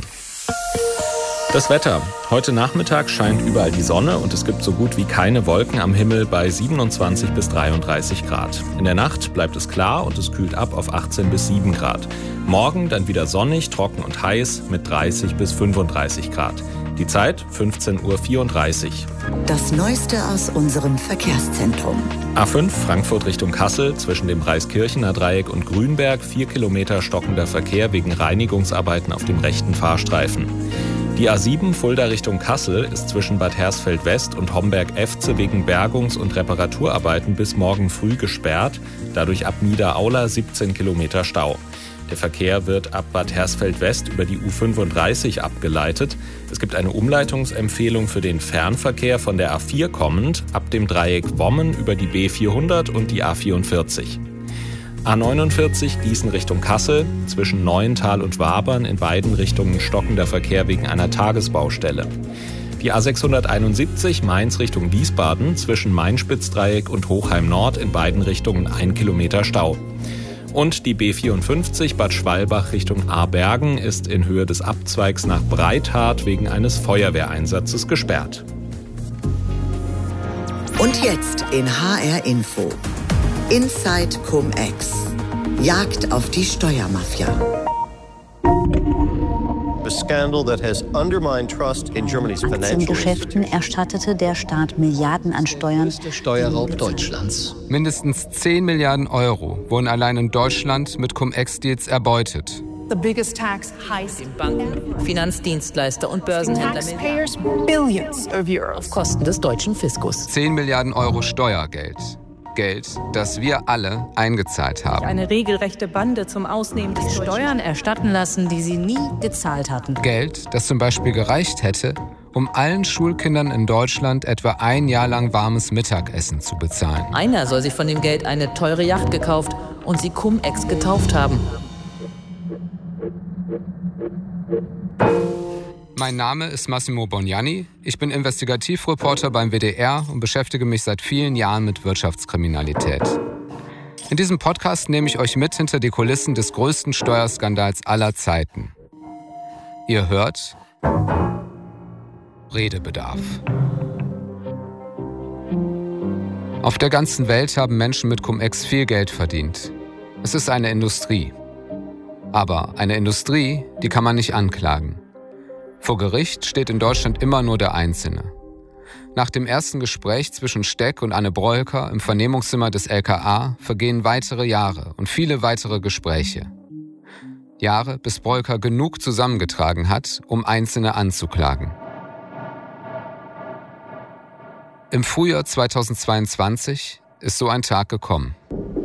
Das Wetter. Heute Nachmittag scheint überall die Sonne und es gibt so gut wie keine Wolken am Himmel bei siebenundzwanzig bis dreiunddreißig Grad. In der Nacht bleibt es klar und es kühlt ab auf achtzehn bis sieben Grad. Morgen dann wieder sonnig, trocken und heiß mit dreißig bis fünfunddreißig Grad. Die Zeit fünfzehn Uhr vierunddreißig. Das Neueste aus unserem Verkehrszentrum. A fünf Frankfurt Richtung Kassel zwischen dem Reiskirchener Dreieck und Grünberg. Vier Kilometer stockender Verkehr wegen Reinigungsarbeiten auf dem rechten Fahrstreifen. Die A sieben Fulda Richtung Kassel ist zwischen Bad Hersfeld West und Homberg-Efze wegen Bergungs- und Reparaturarbeiten bis morgen früh gesperrt. Dadurch ab Niederaula siebzehn Kilometer Stau. Der Verkehr wird ab Bad Hersfeld West über die U fünfunddreißig abgeleitet. Es gibt eine Umleitungsempfehlung für den Fernverkehr von der A vier kommend, ab dem Dreieck Wommen über die B vierhundert und die A vierundvierzig. A neunundvierzig Gießen Richtung Kassel, zwischen Neuental und Wabern in beiden Richtungen stockender Verkehr wegen einer Tagesbaustelle. Die A sechshunderteinundsiebzig Mainz Richtung Wiesbaden, zwischen Main-Spitz-Dreieck und Hochheim Nord in beiden Richtungen ein Kilometer Stau. Und die B vierundfünfzig Bad Schwalbach Richtung Aarbergen ist in Höhe des Abzweigs nach Breithart wegen eines Feuerwehreinsatzes gesperrt. Und jetzt in H R Info. Inside Cum-Ex. Jagd auf die Steuermafia. Aktiengeschäften erstattete der Staat Milliarden an Steuern. Der Steuerraub Deutschlands. Mindestens zehn Milliarden Euro wurden allein in Deutschland mit Cum-Ex-Deals erbeutet. The biggest tax heist in Banken, Finanzdienstleister und Börsenhändler Taxpayers billions of euros auf Kosten des deutschen Fiskus. zehn Milliarden Euro Steuergeld. Geld, das wir alle eingezahlt haben. Eine regelrechte Bande zum Ausnehmen des Steuern erstatten lassen, die sie nie gezahlt hatten. Geld, das zum Beispiel gereicht hätte, um allen Schulkindern in Deutschland etwa ein Jahr lang warmes Mittagessen zu bezahlen. Einer soll sich von dem Geld eine teure Yacht gekauft und sie Cum-Ex getauft haben. Mein Name ist Massimo Bognani. Ich bin Investigativreporter beim W D R und beschäftige mich seit vielen Jahren mit Wirtschaftskriminalität. In diesem Podcast nehme ich euch mit hinter die Kulissen des größten Steuerskandals aller Zeiten. Ihr hört Redebedarf. Auf der ganzen Welt haben Menschen mit Cum-Ex viel Geld verdient. Es ist eine Industrie. Aber eine Industrie, die kann man nicht anklagen. Vor Gericht steht in Deutschland immer nur der Einzelne. Nach dem ersten Gespräch zwischen Steck und Anne Broeker im Vernehmungszimmer des L K A vergehen weitere Jahre und viele weitere Gespräche. Jahre, bis Breuker genug zusammengetragen hat, um Einzelne anzuklagen. Im Frühjahr zweitausendzweiundzwanzig ist so ein Tag gekommen.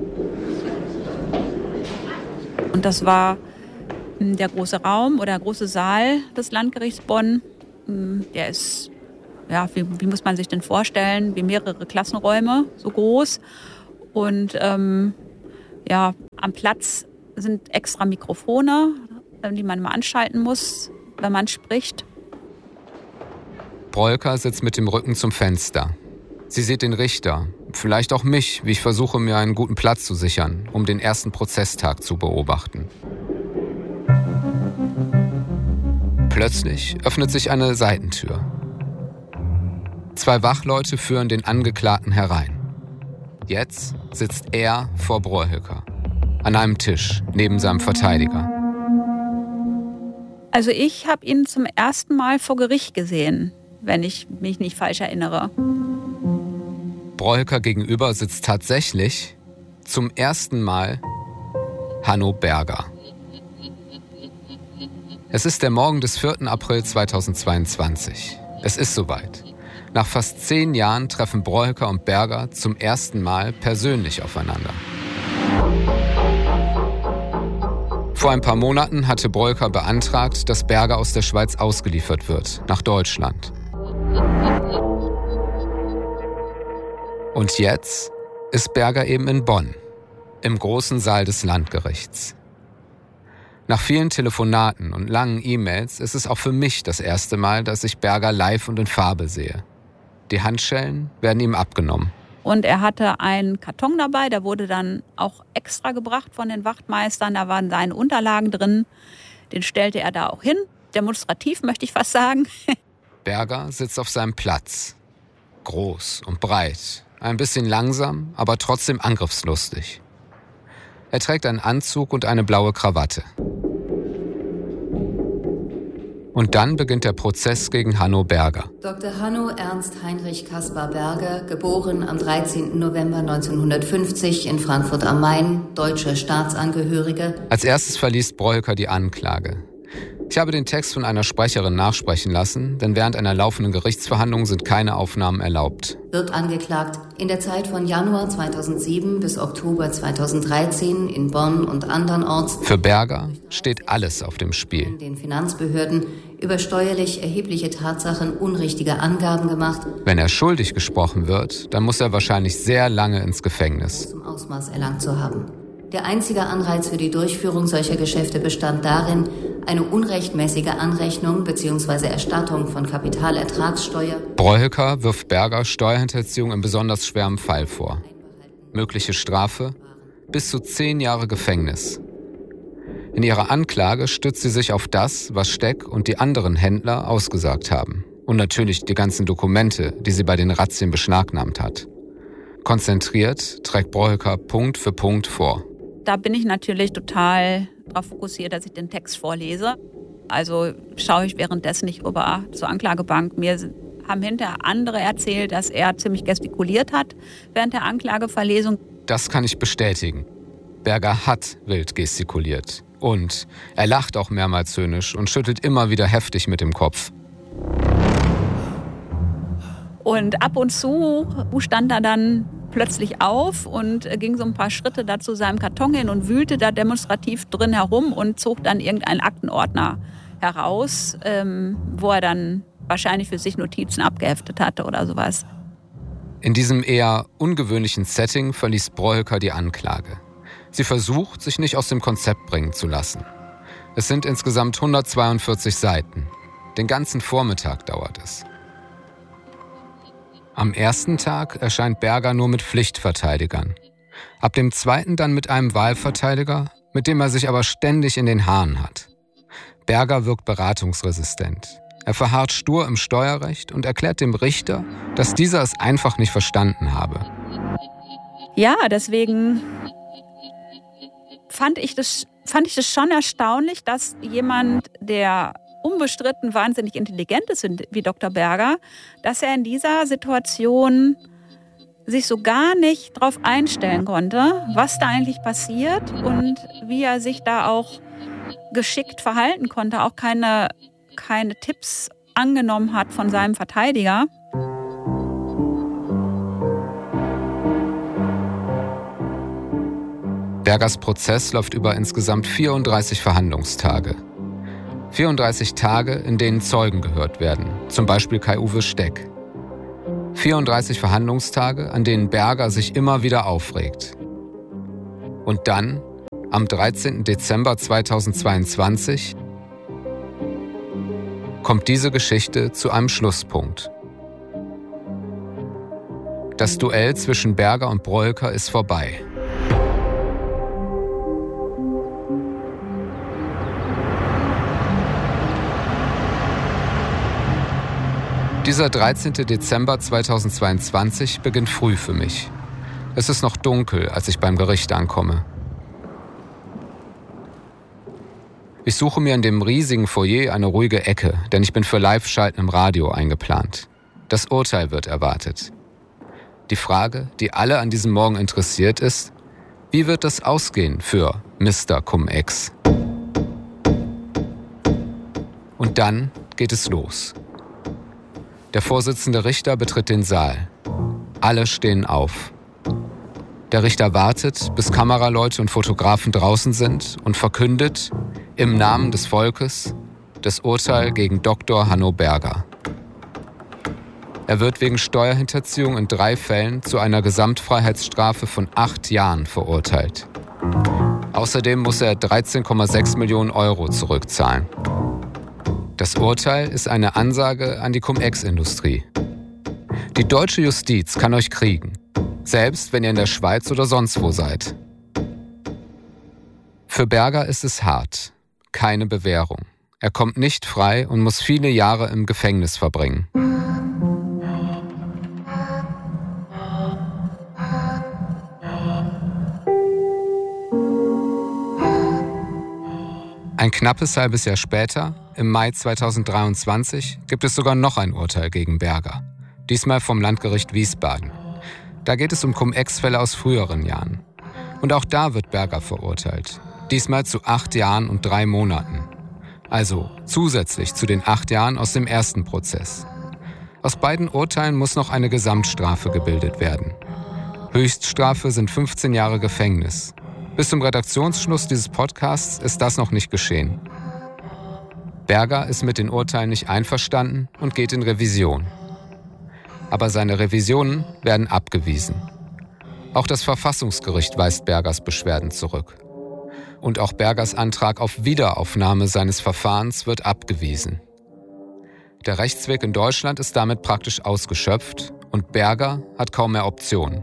Und das war der große Raum oder der große Saal des Landgerichts Bonn. Der ist, ja, wie, wie muss man sich denn vorstellen, wie mehrere Klassenräume, so groß. Und ähm, ja, am Platz sind extra Mikrofone, die man mal anschalten muss, wenn man spricht. Breuker sitzt mit dem Rücken zum Fenster. Sie sieht den Richter, vielleicht auch mich, wie ich versuche, mir einen guten Platz zu sichern, um den ersten Prozesstag zu beobachten. Plötzlich öffnet sich eine Seitentür. Zwei Wachleute führen den Angeklagten herein. Jetzt sitzt er vor Breuker, an einem Tisch, neben seinem Verteidiger. Also ich habe ihn zum ersten Mal vor Gericht gesehen, wenn ich mich nicht falsch erinnere. Breuker gegenüber sitzt tatsächlich zum ersten Mal Hanno Berger. Es ist der Morgen des vierten April zweitausendzweiundzwanzig. Es ist soweit. Nach fast zehn Jahren treffen Breuker und Berger zum ersten Mal persönlich aufeinander. Vor ein paar Monaten hatte Breuker beantragt, dass Berger aus der Schweiz ausgeliefert wird, nach Deutschland. Und jetzt ist Berger eben in Bonn, im großen Saal des Landgerichts. Nach vielen Telefonaten und langen E-Mails ist es auch für mich das erste Mal, dass ich Berger live und in Farbe sehe. Die Handschellen werden ihm abgenommen. Und er hatte einen Karton dabei, der wurde dann auch extra gebracht von den Wachtmeistern. Da waren seine Unterlagen drin. Den stellte er da auch hin. Demonstrativ, möchte ich fast sagen. Berger sitzt auf seinem Platz. Groß und breit. Ein bisschen langsam, aber trotzdem angriffslustig. Er trägt einen Anzug und eine blaue Krawatte. Und dann beginnt der Prozess gegen Hanno Berger. Doktor Hanno Ernst Heinrich Kaspar Berger, geboren am dreizehnten November neunzehnhundertfünfzig in Frankfurt am Main, deutscher Staatsangehöriger. Als erstes verliest Breuker die Anklage. Ich habe den Text von einer Sprecherin nachsprechen lassen, denn während einer laufenden Gerichtsverhandlung sind keine Aufnahmen erlaubt. Wird angeklagt, in der Zeit von Januar zweitausendsieben bis Oktober zweitausenddreizehn in Bonn und andernorts für Berger steht alles auf dem Spiel. Den Finanzbehörden über steuerlich erhebliche Tatsachen unrichtige Angaben gemacht. Wenn er schuldig gesprochen wird, dann muss er wahrscheinlich sehr lange ins Gefängnis. Zum Ausmaß erlangt zu haben. Der einzige Anreiz für die Durchführung solcher Geschäfte bestand darin, eine unrechtmäßige Anrechnung bzw. Erstattung von Kapitalertragssteuer. Breuker wirft Berger Steuerhinterziehung in besonders schwerem Fall vor. Mögliche Strafe: bis zu zehn Jahre Gefängnis. In ihrer Anklage stützt sie sich auf das, was Steck und die anderen Händler ausgesagt haben. Und natürlich die ganzen Dokumente, die sie bei den Razzien beschlagnahmt hat. Konzentriert trägt Breuker Punkt für Punkt vor. Da bin ich natürlich total darauf fokussiert, dass ich den Text vorlese. Also schaue ich währenddessen nicht über zur Anklagebank. Mir haben hinterher andere erzählt, dass er ziemlich gestikuliert hat während der Anklageverlesung. Das kann ich bestätigen. Berger hat wild gestikuliert. Und er lacht auch mehrmals höhnisch und schüttelt immer wieder heftig mit dem Kopf. Und ab und zu stand er dann plötzlich auf und ging so ein paar Schritte da zu seinem Karton hin und wühlte da demonstrativ drin herum und zog dann irgendeinen Aktenordner heraus, ähm, wo er dann wahrscheinlich für sich Notizen abgeheftet hatte oder sowas. In diesem eher ungewöhnlichen Setting verließ Breuker die Anklage. Sie versucht, sich nicht aus dem Konzept bringen zu lassen. Es sind insgesamt hundertzweiundvierzig Seiten. Den ganzen Vormittag dauert es. Am ersten Tag erscheint Berger nur mit Pflichtverteidigern. Ab dem zweiten dann mit einem Wahlverteidiger, mit dem er sich aber ständig in den Haaren hat. Berger wirkt beratungsresistent. Er verharrt stur im Steuerrecht und erklärt dem Richter, dass dieser es einfach nicht verstanden habe. Ja, deswegen fand ich das, fand ich das schon erstaunlich, dass jemand, der unbestritten wahnsinnig intelligent ist wie Doktor Berger, dass er in dieser Situation sich so gar nicht darauf einstellen konnte, was da eigentlich passiert und wie er sich da auch geschickt verhalten konnte, auch keine, keine Tipps angenommen hat von seinem Verteidiger. Bergers Prozess läuft über insgesamt vierunddreißig Verhandlungstage. vierunddreißig Tage, in denen Zeugen gehört werden, zum Beispiel Kai-Uwe Steck. vierunddreißig Verhandlungstage, an denen Berger sich immer wieder aufregt. Und dann, am dreizehnten Dezember zweitausendzweiundzwanzig, kommt diese Geschichte zu einem Schlusspunkt. Das Duell zwischen Berger und Broeker ist vorbei. Dieser dreizehnten Dezember zweitausendzweiundzwanzig beginnt früh für mich. Es ist noch dunkel, als ich beim Gericht ankomme. Ich suche mir in dem riesigen Foyer eine ruhige Ecke, denn ich bin für Live-Schalten im Radio eingeplant. Das Urteil wird erwartet. Die Frage, die alle an diesem Morgen interessiert, ist, wie wird es ausgehen für Mister Cum-Ex? Und dann geht es los. Der Vorsitzende Richter betritt den Saal. Alle stehen auf. Der Richter wartet, bis Kameraleute und Fotografen draußen sind und verkündet, im Namen des Volkes, das Urteil gegen Doktor Hanno Berger. Er wird wegen Steuerhinterziehung in drei Fällen zu einer Gesamtfreiheitsstrafe von acht Jahren verurteilt. Außerdem muss er dreizehn Komma sechs Millionen Euro zurückzahlen. Das Urteil ist eine Ansage an die Cum-Ex-Industrie. Die deutsche Justiz kann euch kriegen, selbst wenn ihr in der Schweiz oder sonst wo seid. Für Berger ist es hart, keine Bewährung. Er kommt nicht frei und muss viele Jahre im Gefängnis verbringen. Ein knappes halbes Jahr später, im Mai zweitausenddreiundzwanzig, gibt es sogar noch ein Urteil gegen Berger. Diesmal vom Landgericht Wiesbaden. Da geht es um Cum-Ex-Fälle aus früheren Jahren. Und auch da wird Berger verurteilt. Diesmal zu acht Jahren und drei Monaten. Also zusätzlich zu den acht Jahren aus dem ersten Prozess. Aus beiden Urteilen muss noch eine Gesamtstrafe gebildet werden. Höchststrafe sind fünfzehn Jahre Gefängnis. Bis zum Redaktionsschluss dieses Podcasts ist das noch nicht geschehen. Berger ist mit den Urteilen nicht einverstanden und geht in Revision. Aber seine Revisionen werden abgewiesen. Auch das Verfassungsgericht weist Bergers Beschwerden zurück. Und auch Bergers Antrag auf Wiederaufnahme seines Verfahrens wird abgewiesen. Der Rechtsweg in Deutschland ist damit praktisch ausgeschöpft und Berger hat kaum mehr Optionen.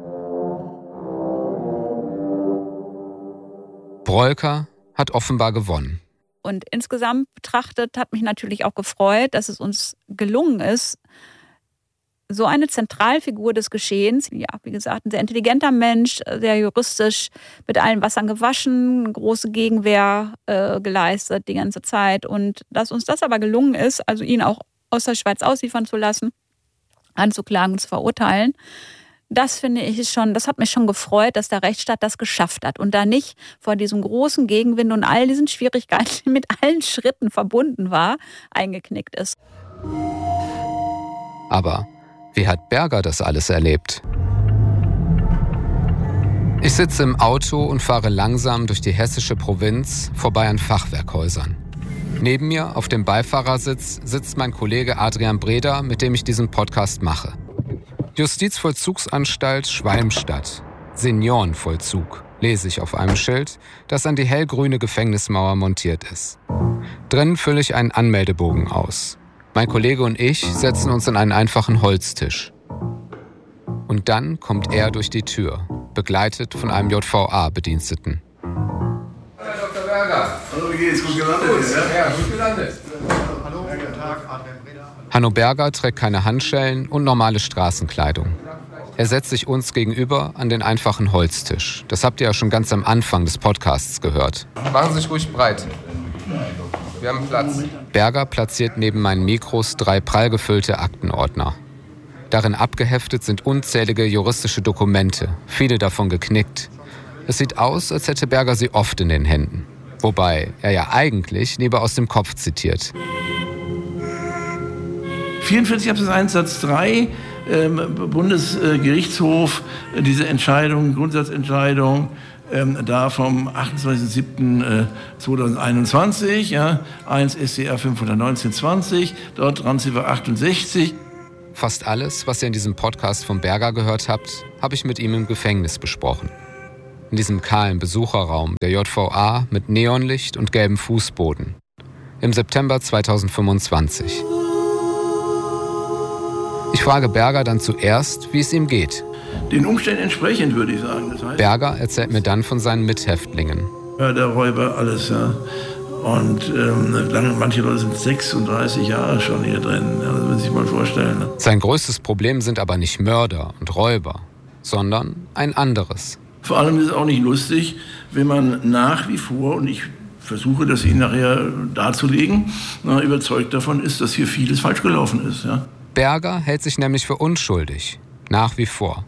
Broeker hat offenbar gewonnen. Und insgesamt betrachtet hat mich natürlich auch gefreut, dass es uns gelungen ist, so eine Zentralfigur des Geschehens, ja, wie gesagt, ein sehr intelligenter Mensch, sehr juristisch, mit allen Wassern gewaschen, große Gegenwehr äh, geleistet die ganze Zeit. Und dass uns das aber gelungen ist, also ihn auch aus der Schweiz ausliefern zu lassen, anzuklagen und zu verurteilen, das finde ich schon, das hat mich schon gefreut, dass der Rechtsstaat das geschafft hat und da nicht vor diesem großen Gegenwind und all diesen Schwierigkeiten, die mit allen Schritten verbunden war, eingeknickt ist. Aber wie hat Berger das alles erlebt? Ich sitze im Auto und fahre langsam durch die hessische Provinz vorbei an Fachwerkhäusern. Neben mir auf dem Beifahrersitz sitzt mein Kollege Adrian Breda, mit dem ich diesen Podcast mache. Justizvollzugsanstalt Schwalmstadt. Seniorenvollzug, lese ich auf einem Schild, das an die hellgrüne Gefängnismauer montiert ist. Drinnen fülle ich einen Anmeldebogen aus. Mein Kollege und ich setzen uns an einen einfachen Holztisch. Und dann kommt er durch die Tür, begleitet von einem J V A-Bediensteten. Herr Doktor Berger. Hallo, wie geht's? Gut gelandet? Gut, ja, gut gelandet. Hallo, guten Tag, Adrian Breda. Hanno Berger trägt keine Handschellen und normale Straßenkleidung. Er setzt sich uns gegenüber an den einfachen Holztisch. Das habt ihr ja schon ganz am Anfang des Podcasts gehört. Machen Sie sich ruhig breit. Wir haben Platz. Berger platziert neben meinen Mikros drei prall gefüllte Aktenordner. Darin abgeheftet sind unzählige juristische Dokumente, viele davon geknickt. Es sieht aus, als hätte Berger sie oft in den Händen. Wobei er ja eigentlich lieber aus dem Kopf zitiert. vierundvierzig Absatz eins Satz drei, ähm, Bundesgerichtshof, äh, diese Entscheidung, Grundsatzentscheidung, ähm, da vom achtundzwanzigsten siebten zweitausendeinundzwanzig, ja, eins S C R fünfhundertneunzehn zwanzig, dort Randziffer achtundsechzig. Fast alles, was ihr in diesem Podcast von Berger gehört habt, habe ich mit ihm im Gefängnis besprochen. In diesem kahlen Besucherraum der J V A mit Neonlicht und gelbem Fußboden. Im September zweitausendfünfundzwanzig. Ich frage Berger dann zuerst, wie es ihm geht. Den Umständen entsprechend, würde ich sagen. Das heißt, Berger erzählt mir dann von seinen Mithäftlingen. Ja, der Räuber, alles, ja. Und ähm, lange, manche Leute sind sechsunddreißig Jahre schon hier drin. Ja, das muss man sich mal vorstellen. Ne? Sein größtes Problem sind aber nicht Mörder und Räuber, sondern ein anderes. Vor allem ist es auch nicht lustig, wenn man nach wie vor, und ich versuche das Ihnen nachher darzulegen, na, überzeugt davon ist, dass hier vieles falsch gelaufen ist. Ja. Berger hält sich nämlich für unschuldig, nach wie vor.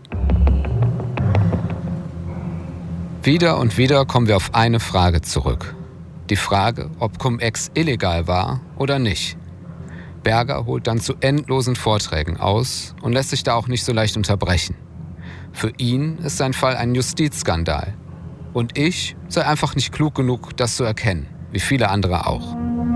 Wieder und wieder kommen wir auf eine Frage zurück. Die Frage, ob Cum-Ex illegal war oder nicht. Berger holt dann zu endlosen Vorträgen aus und lässt sich da auch nicht so leicht unterbrechen. Für ihn ist sein Fall ein Justizskandal. Und ich sei einfach nicht klug genug, das zu erkennen, wie viele andere auch.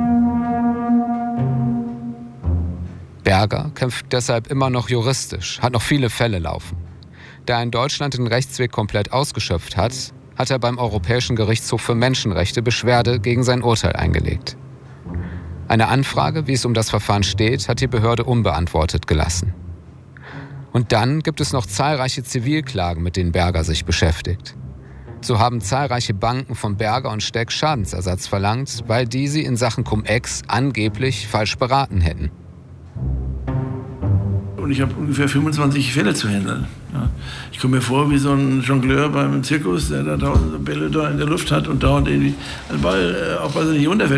Berger kämpft deshalb immer noch juristisch, hat noch viele Fälle laufen. Da er in Deutschland den Rechtsweg komplett ausgeschöpft hat, hat er beim Europäischen Gerichtshof für Menschenrechte Beschwerde gegen sein Urteil eingelegt. Eine Anfrage, wie es um das Verfahren steht, hat die Behörde unbeantwortet gelassen. Und dann gibt es noch zahlreiche Zivilklagen, mit denen Berger sich beschäftigt. So haben zahlreiche Banken von Berger und Steck Schadensersatz verlangt, weil die sie in Sachen Cum-Ex angeblich falsch beraten hätten. Und ich habe ungefähr fünfundzwanzig Fälle zu handeln. Ja. Ich komme mir vor wie so ein Jongleur beim Zirkus, der da tausende Bälle da in der Luft hat und dauernd irgendwie einen Ball äh, aufpassen, nicht runterfällt.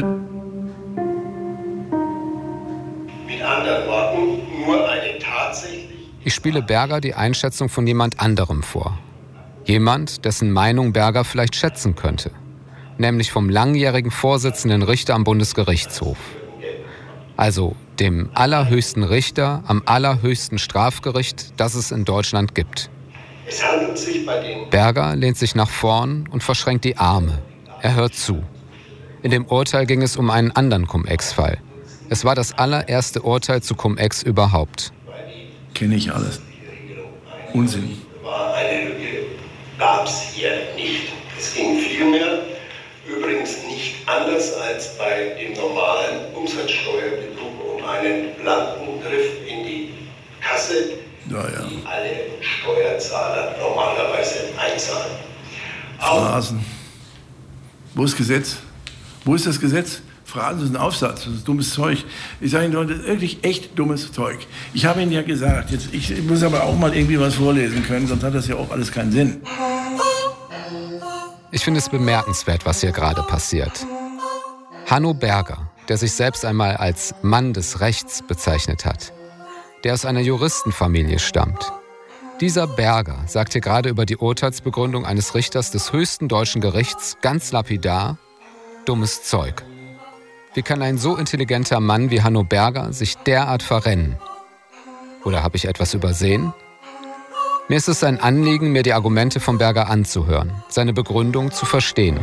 Mit anderen Worten, nur eine tatsächlich... Ich spiele Berger die Einschätzung von jemand anderem vor. Jemand, dessen Meinung Berger vielleicht schätzen könnte. Nämlich vom langjährigen Vorsitzenden Richter am Bundesgerichtshof. Also dem allerhöchsten Richter am allerhöchsten Strafgericht, das es in Deutschland gibt. Es handelt sich bei den Berger lehnt sich nach vorn und verschränkt die Arme. Er hört zu. In dem Urteil ging es um einen anderen Cum-Ex-Fall. Es war das allererste Urteil zu Cum-Ex überhaupt. Kenne ich alles. Unsinn. War eine Lücke, gab es hier nicht. Es ging vielmehr, übrigens nicht anders als bei dem normalen Umsatzsteuerbetrug, um einen blanken Griff in die Kasse, ja, ja. die alle Steuerzahler normalerweise einzahlen. Phrasen. Wo ist Gesetz? Wo ist das Gesetz? Phrasen ist ein Aufsatz, das ist dummes Zeug. Ich sage Ihnen, Leute, das ist wirklich echt dummes Zeug. Ich habe Ihnen ja gesagt, jetzt, ich muss aber auch mal irgendwie was vorlesen können, sonst hat das ja auch alles keinen Sinn. Ich finde es bemerkenswert, was hier gerade passiert. Hanno Berger, der sich selbst einmal als Mann des Rechts bezeichnet hat, der aus einer Juristenfamilie stammt. Dieser Berger sagt hier gerade über die Urteilsbegründung eines Richters des höchsten deutschen Gerichts ganz lapidar: dummes Zeug. Wie kann ein so intelligenter Mann wie Hanno Berger sich derart verrennen? Oder habe ich etwas übersehen? Mir ist es ein Anliegen, mir die Argumente von Berger anzuhören, seine Begründung zu verstehen.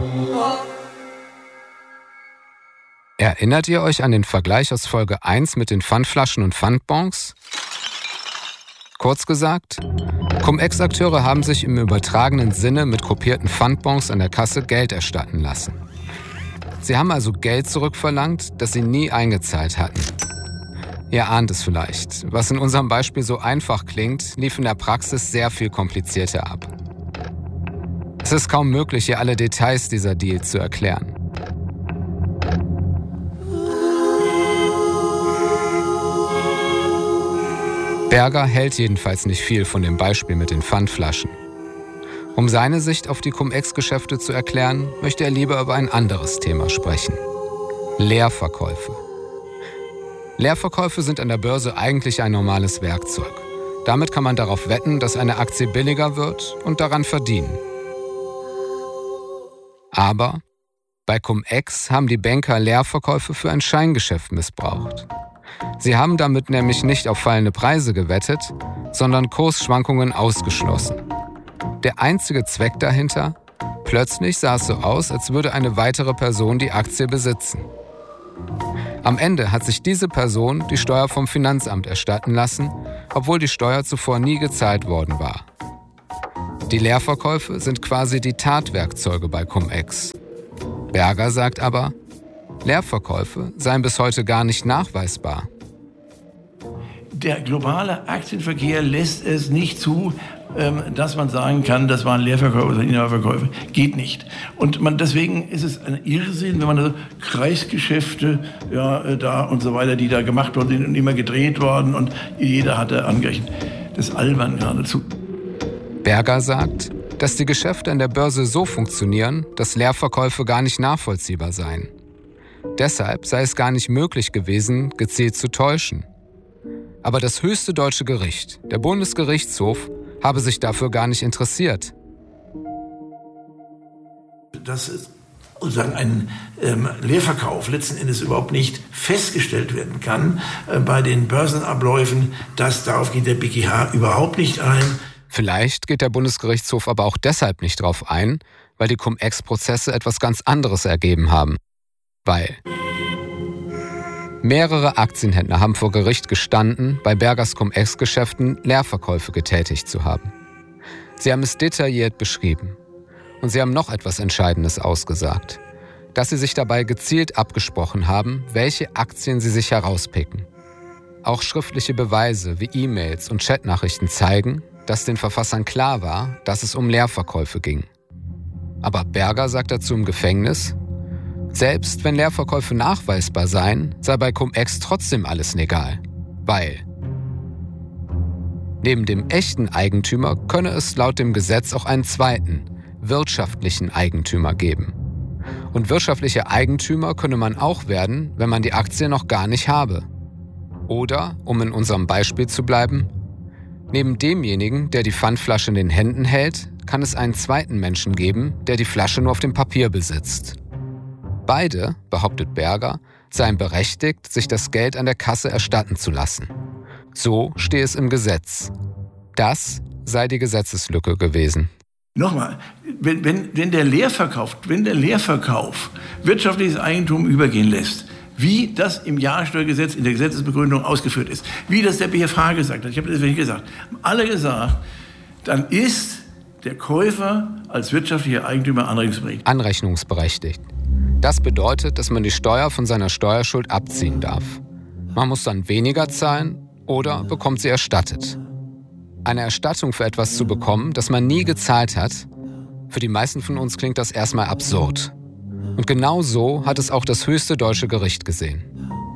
Erinnert ihr euch an den Vergleich aus Folge eins mit den Pfandflaschen und Pfandbons? Kurz gesagt, Cum-Ex-Akteure haben sich im übertragenen Sinne mit kopierten Pfandbons an der Kasse Geld erstatten lassen. Sie haben also Geld zurückverlangt, das sie nie eingezahlt hatten. Ihr ahnt es vielleicht. Was in unserem Beispiel so einfach klingt, lief in der Praxis sehr viel komplizierter ab. Es ist kaum möglich, hier alle Details dieser Deals zu erklären. Berger hält jedenfalls nicht viel von dem Beispiel mit den Pfandflaschen. Um seine Sicht auf die Cum-Ex-Geschäfte zu erklären, möchte er lieber über ein anderes Thema sprechen. Leerverkäufe. Leerverkäufe sind an der Börse eigentlich ein normales Werkzeug. Damit kann man darauf wetten, dass eine Aktie billiger wird und daran verdienen. Aber Bei Cum-Ex haben die Banker Leerverkäufe für ein Scheingeschäft missbraucht. Sie haben damit nämlich nicht auf fallende Preise gewettet, sondern Kursschwankungen ausgeschlossen. Der einzige Zweck dahinter? Plötzlich sah es so aus, als würde eine weitere Person die Aktie besitzen. Am Ende hat sich diese Person die Steuer vom Finanzamt erstatten lassen, obwohl die Steuer zuvor nie gezahlt worden war. Die Leerverkäufe sind quasi die Tatwerkzeuge bei Cum-Ex. Berger sagt aber, Leerverkäufe seien bis heute gar nicht nachweisbar. Der globale Aktienverkehr lässt es nicht zu, dass man sagen kann, das waren Leerverkäufe oder Inhaberverkäufe. Geht nicht. Und man, deswegen ist es ein Irrsinn, wenn man so Kreisgeschäfte ja, da und so weiter, die da gemacht worden sind und immer gedreht worden und jeder hatte angerechnet. Das ist albern geradezu. Berger sagt, dass die Geschäfte an der Börse so funktionieren, dass Leerverkäufe gar nicht nachvollziehbar seien. Deshalb sei es gar nicht möglich gewesen, gezielt zu täuschen. Aber das höchste deutsche Gericht, der Bundesgerichtshof, habe sich dafür gar nicht interessiert. Dass sozusagen ein ähm, Leerverkauf letzten Endes überhaupt nicht festgestellt werden kann äh, bei den Börsenabläufen, das darauf geht der B G H überhaupt nicht ein. Vielleicht geht der Bundesgerichtshof aber auch deshalb nicht drauf ein, weil die Cum-Ex-Prozesse etwas ganz anderes ergeben haben. Weil mehrere Aktienhändler haben vor Gericht gestanden, bei Bergers Cum-Ex-Geschäften Leerverkäufe getätigt zu haben. Sie haben es detailliert beschrieben. Und sie haben noch etwas Entscheidendes ausgesagt. Dass sie sich dabei gezielt abgesprochen haben, welche Aktien sie sich herauspicken. Auch schriftliche Beweise wie E-Mails und Chatnachrichten zeigen, dass den Verfassern klar war, dass es um Leerverkäufe ging. Aber Berger sagt dazu im Gefängnis, selbst wenn Leerverkäufe nachweisbar seien, sei bei Cum-Ex trotzdem alles legal. Weil neben dem echten Eigentümer könne es laut dem Gesetz auch einen zweiten, wirtschaftlichen Eigentümer geben. Und wirtschaftlicher Eigentümer könne man auch werden, wenn man die Aktie noch gar nicht habe. Oder, um in unserem Beispiel zu bleiben, neben demjenigen, der die Pfandflasche in den Händen hält, kann es einen zweiten Menschen geben, der die Flasche nur auf dem Papier besitzt. Beide, behauptet Berger, seien berechtigt, sich das Geld an der Kasse erstatten zu lassen. So stehe es im Gesetz. Das sei die Gesetzeslücke gewesen. Nochmal, wenn, wenn, wenn, der Leerverkauf, wenn der Leerverkauf wirtschaftliches Eigentum übergehen lässt, wie das im Jahressteuergesetz in der Gesetzesbegründung ausgeführt ist, wie das der B F H gesagt hat, ich habe das nicht gesagt, haben alle gesagt, dann ist der Käufer als wirtschaftlicher Eigentümer anrechnungsberechtigt. Anrechnungsberechtigt. Das bedeutet, dass man die Steuer von seiner Steuerschuld abziehen darf. Man muss dann weniger zahlen oder bekommt sie erstattet. Eine Erstattung für etwas zu bekommen, das man nie gezahlt hat, für die meisten von uns klingt das erstmal absurd. Und genau so hat es auch das höchste deutsche Gericht gesehen.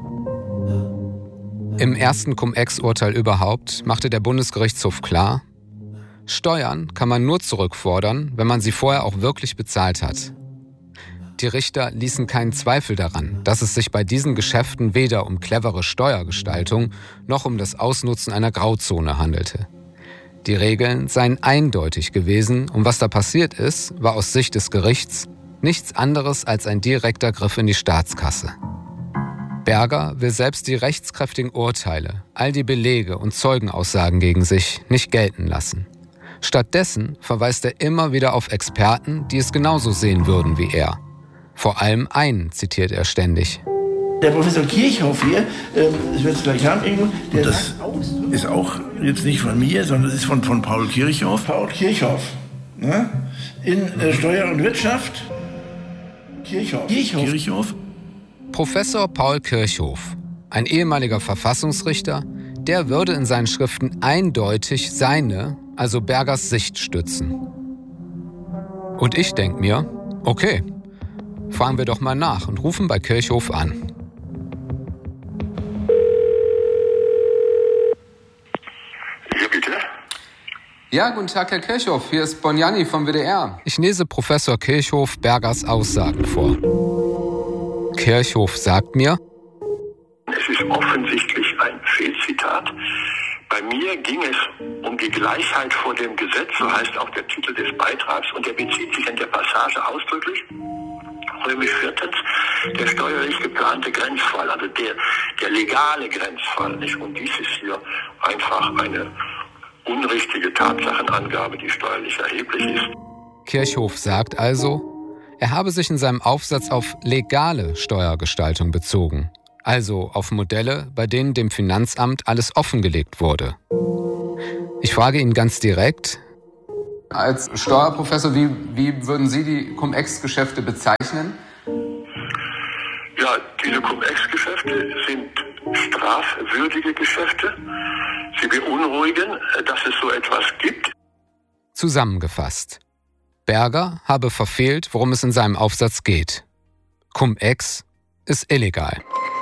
Im ersten Cum-Ex-Urteil überhaupt machte der Bundesgerichtshof klar, Steuern kann man nur zurückfordern, wenn man sie vorher auch wirklich bezahlt hat. Die Richter ließen keinen Zweifel daran, dass es sich bei diesen Geschäften weder um clevere Steuergestaltung noch um das Ausnutzen einer Grauzone handelte. Die Regeln seien eindeutig gewesen und was da passiert ist, war aus Sicht des Gerichts nichts anderes als ein direkter Griff in die Staatskasse. Berger will selbst die rechtskräftigen Urteile, all die Belege und Zeugenaussagen gegen sich nicht gelten lassen. Stattdessen verweist er immer wieder auf Experten, die es genauso sehen würden wie er. Vor allem einen zitiert er ständig. Der Professor Kirchhoff hier, ähm, ich werde es gleich haben irgendwo, der das ist auch jetzt nicht von mir, sondern das ist von, von Paul Kirchhoff. Paul Kirchhoff, ne? In äh, Steuer und Wirtschaft. Kirchhoff. Kirchhoff. Kirchhoff. Professor Paul Kirchhoff, ein ehemaliger Verfassungsrichter, der würde in seinen Schriften eindeutig seine, also Bergers Sicht stützen. Und ich denke mir, okay, fragen wir doch mal nach und rufen bei Kirchhoff an. Ja, bitte? Ja, guten Tag, Herr Kirchhoff. Hier ist Bonjani vom W D R. Ich lese Professor Kirchhoff Bergers Aussagen vor. Kirchhoff sagt mir, es ist offensichtlich ein Fehlzitat. Bei mir ging es um die Gleichheit vor dem Gesetz, so heißt auch der Titel des Beitrags, und der bezieht sich in der Passage ausdrücklich nämlich viertens der steuerlich geplante Grenzfall, also der, der legale Grenzfall, nicht? Und dies ist hier einfach eine unrichtige Tatsachenangabe, die steuerlich erheblich ist. Kirchhoff sagt also, er habe sich in seinem Aufsatz auf legale Steuergestaltung bezogen, also auf Modelle, bei denen dem Finanzamt alles offengelegt wurde. Ich frage ihn ganz direkt: Als Steuerprofessor, wie, wie würden Sie die Cum-Ex-Geschäfte bezeichnen? Ja, diese Cum-Ex-Geschäfte sind strafwürdige Geschäfte. Sie beunruhigen, dass es so etwas gibt. Zusammengefasst: Berger habe verfehlt, worum es in seinem Aufsatz geht. Cum-Ex ist illegal.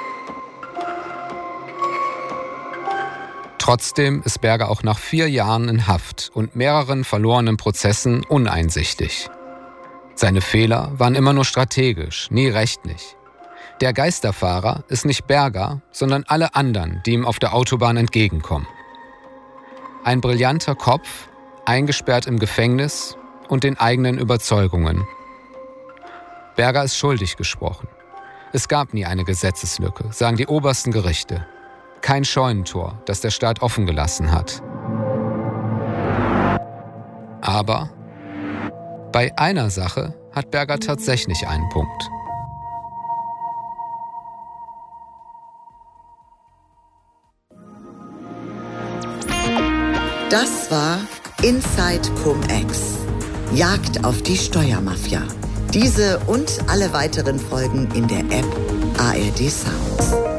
Trotzdem ist Berger auch nach vier Jahren in Haft und mehreren verlorenen Prozessen uneinsichtig. Seine Fehler waren immer nur strategisch, nie rechtlich. Der Geisterfahrer ist nicht Berger, sondern alle anderen, die ihm auf der Autobahn entgegenkommen. Ein brillanter Kopf, eingesperrt im Gefängnis und den eigenen Überzeugungen. Berger ist schuldig gesprochen. Es gab nie eine Gesetzeslücke, sagen die obersten Gerichte. Kein Scheunentor, das der Staat offen gelassen hat. Aber bei einer Sache hat Berger tatsächlich einen Punkt. Das war Inside Cum-Ex. Jagd auf die Steuermafia. Diese und alle weiteren Folgen in der App A R D Sounds.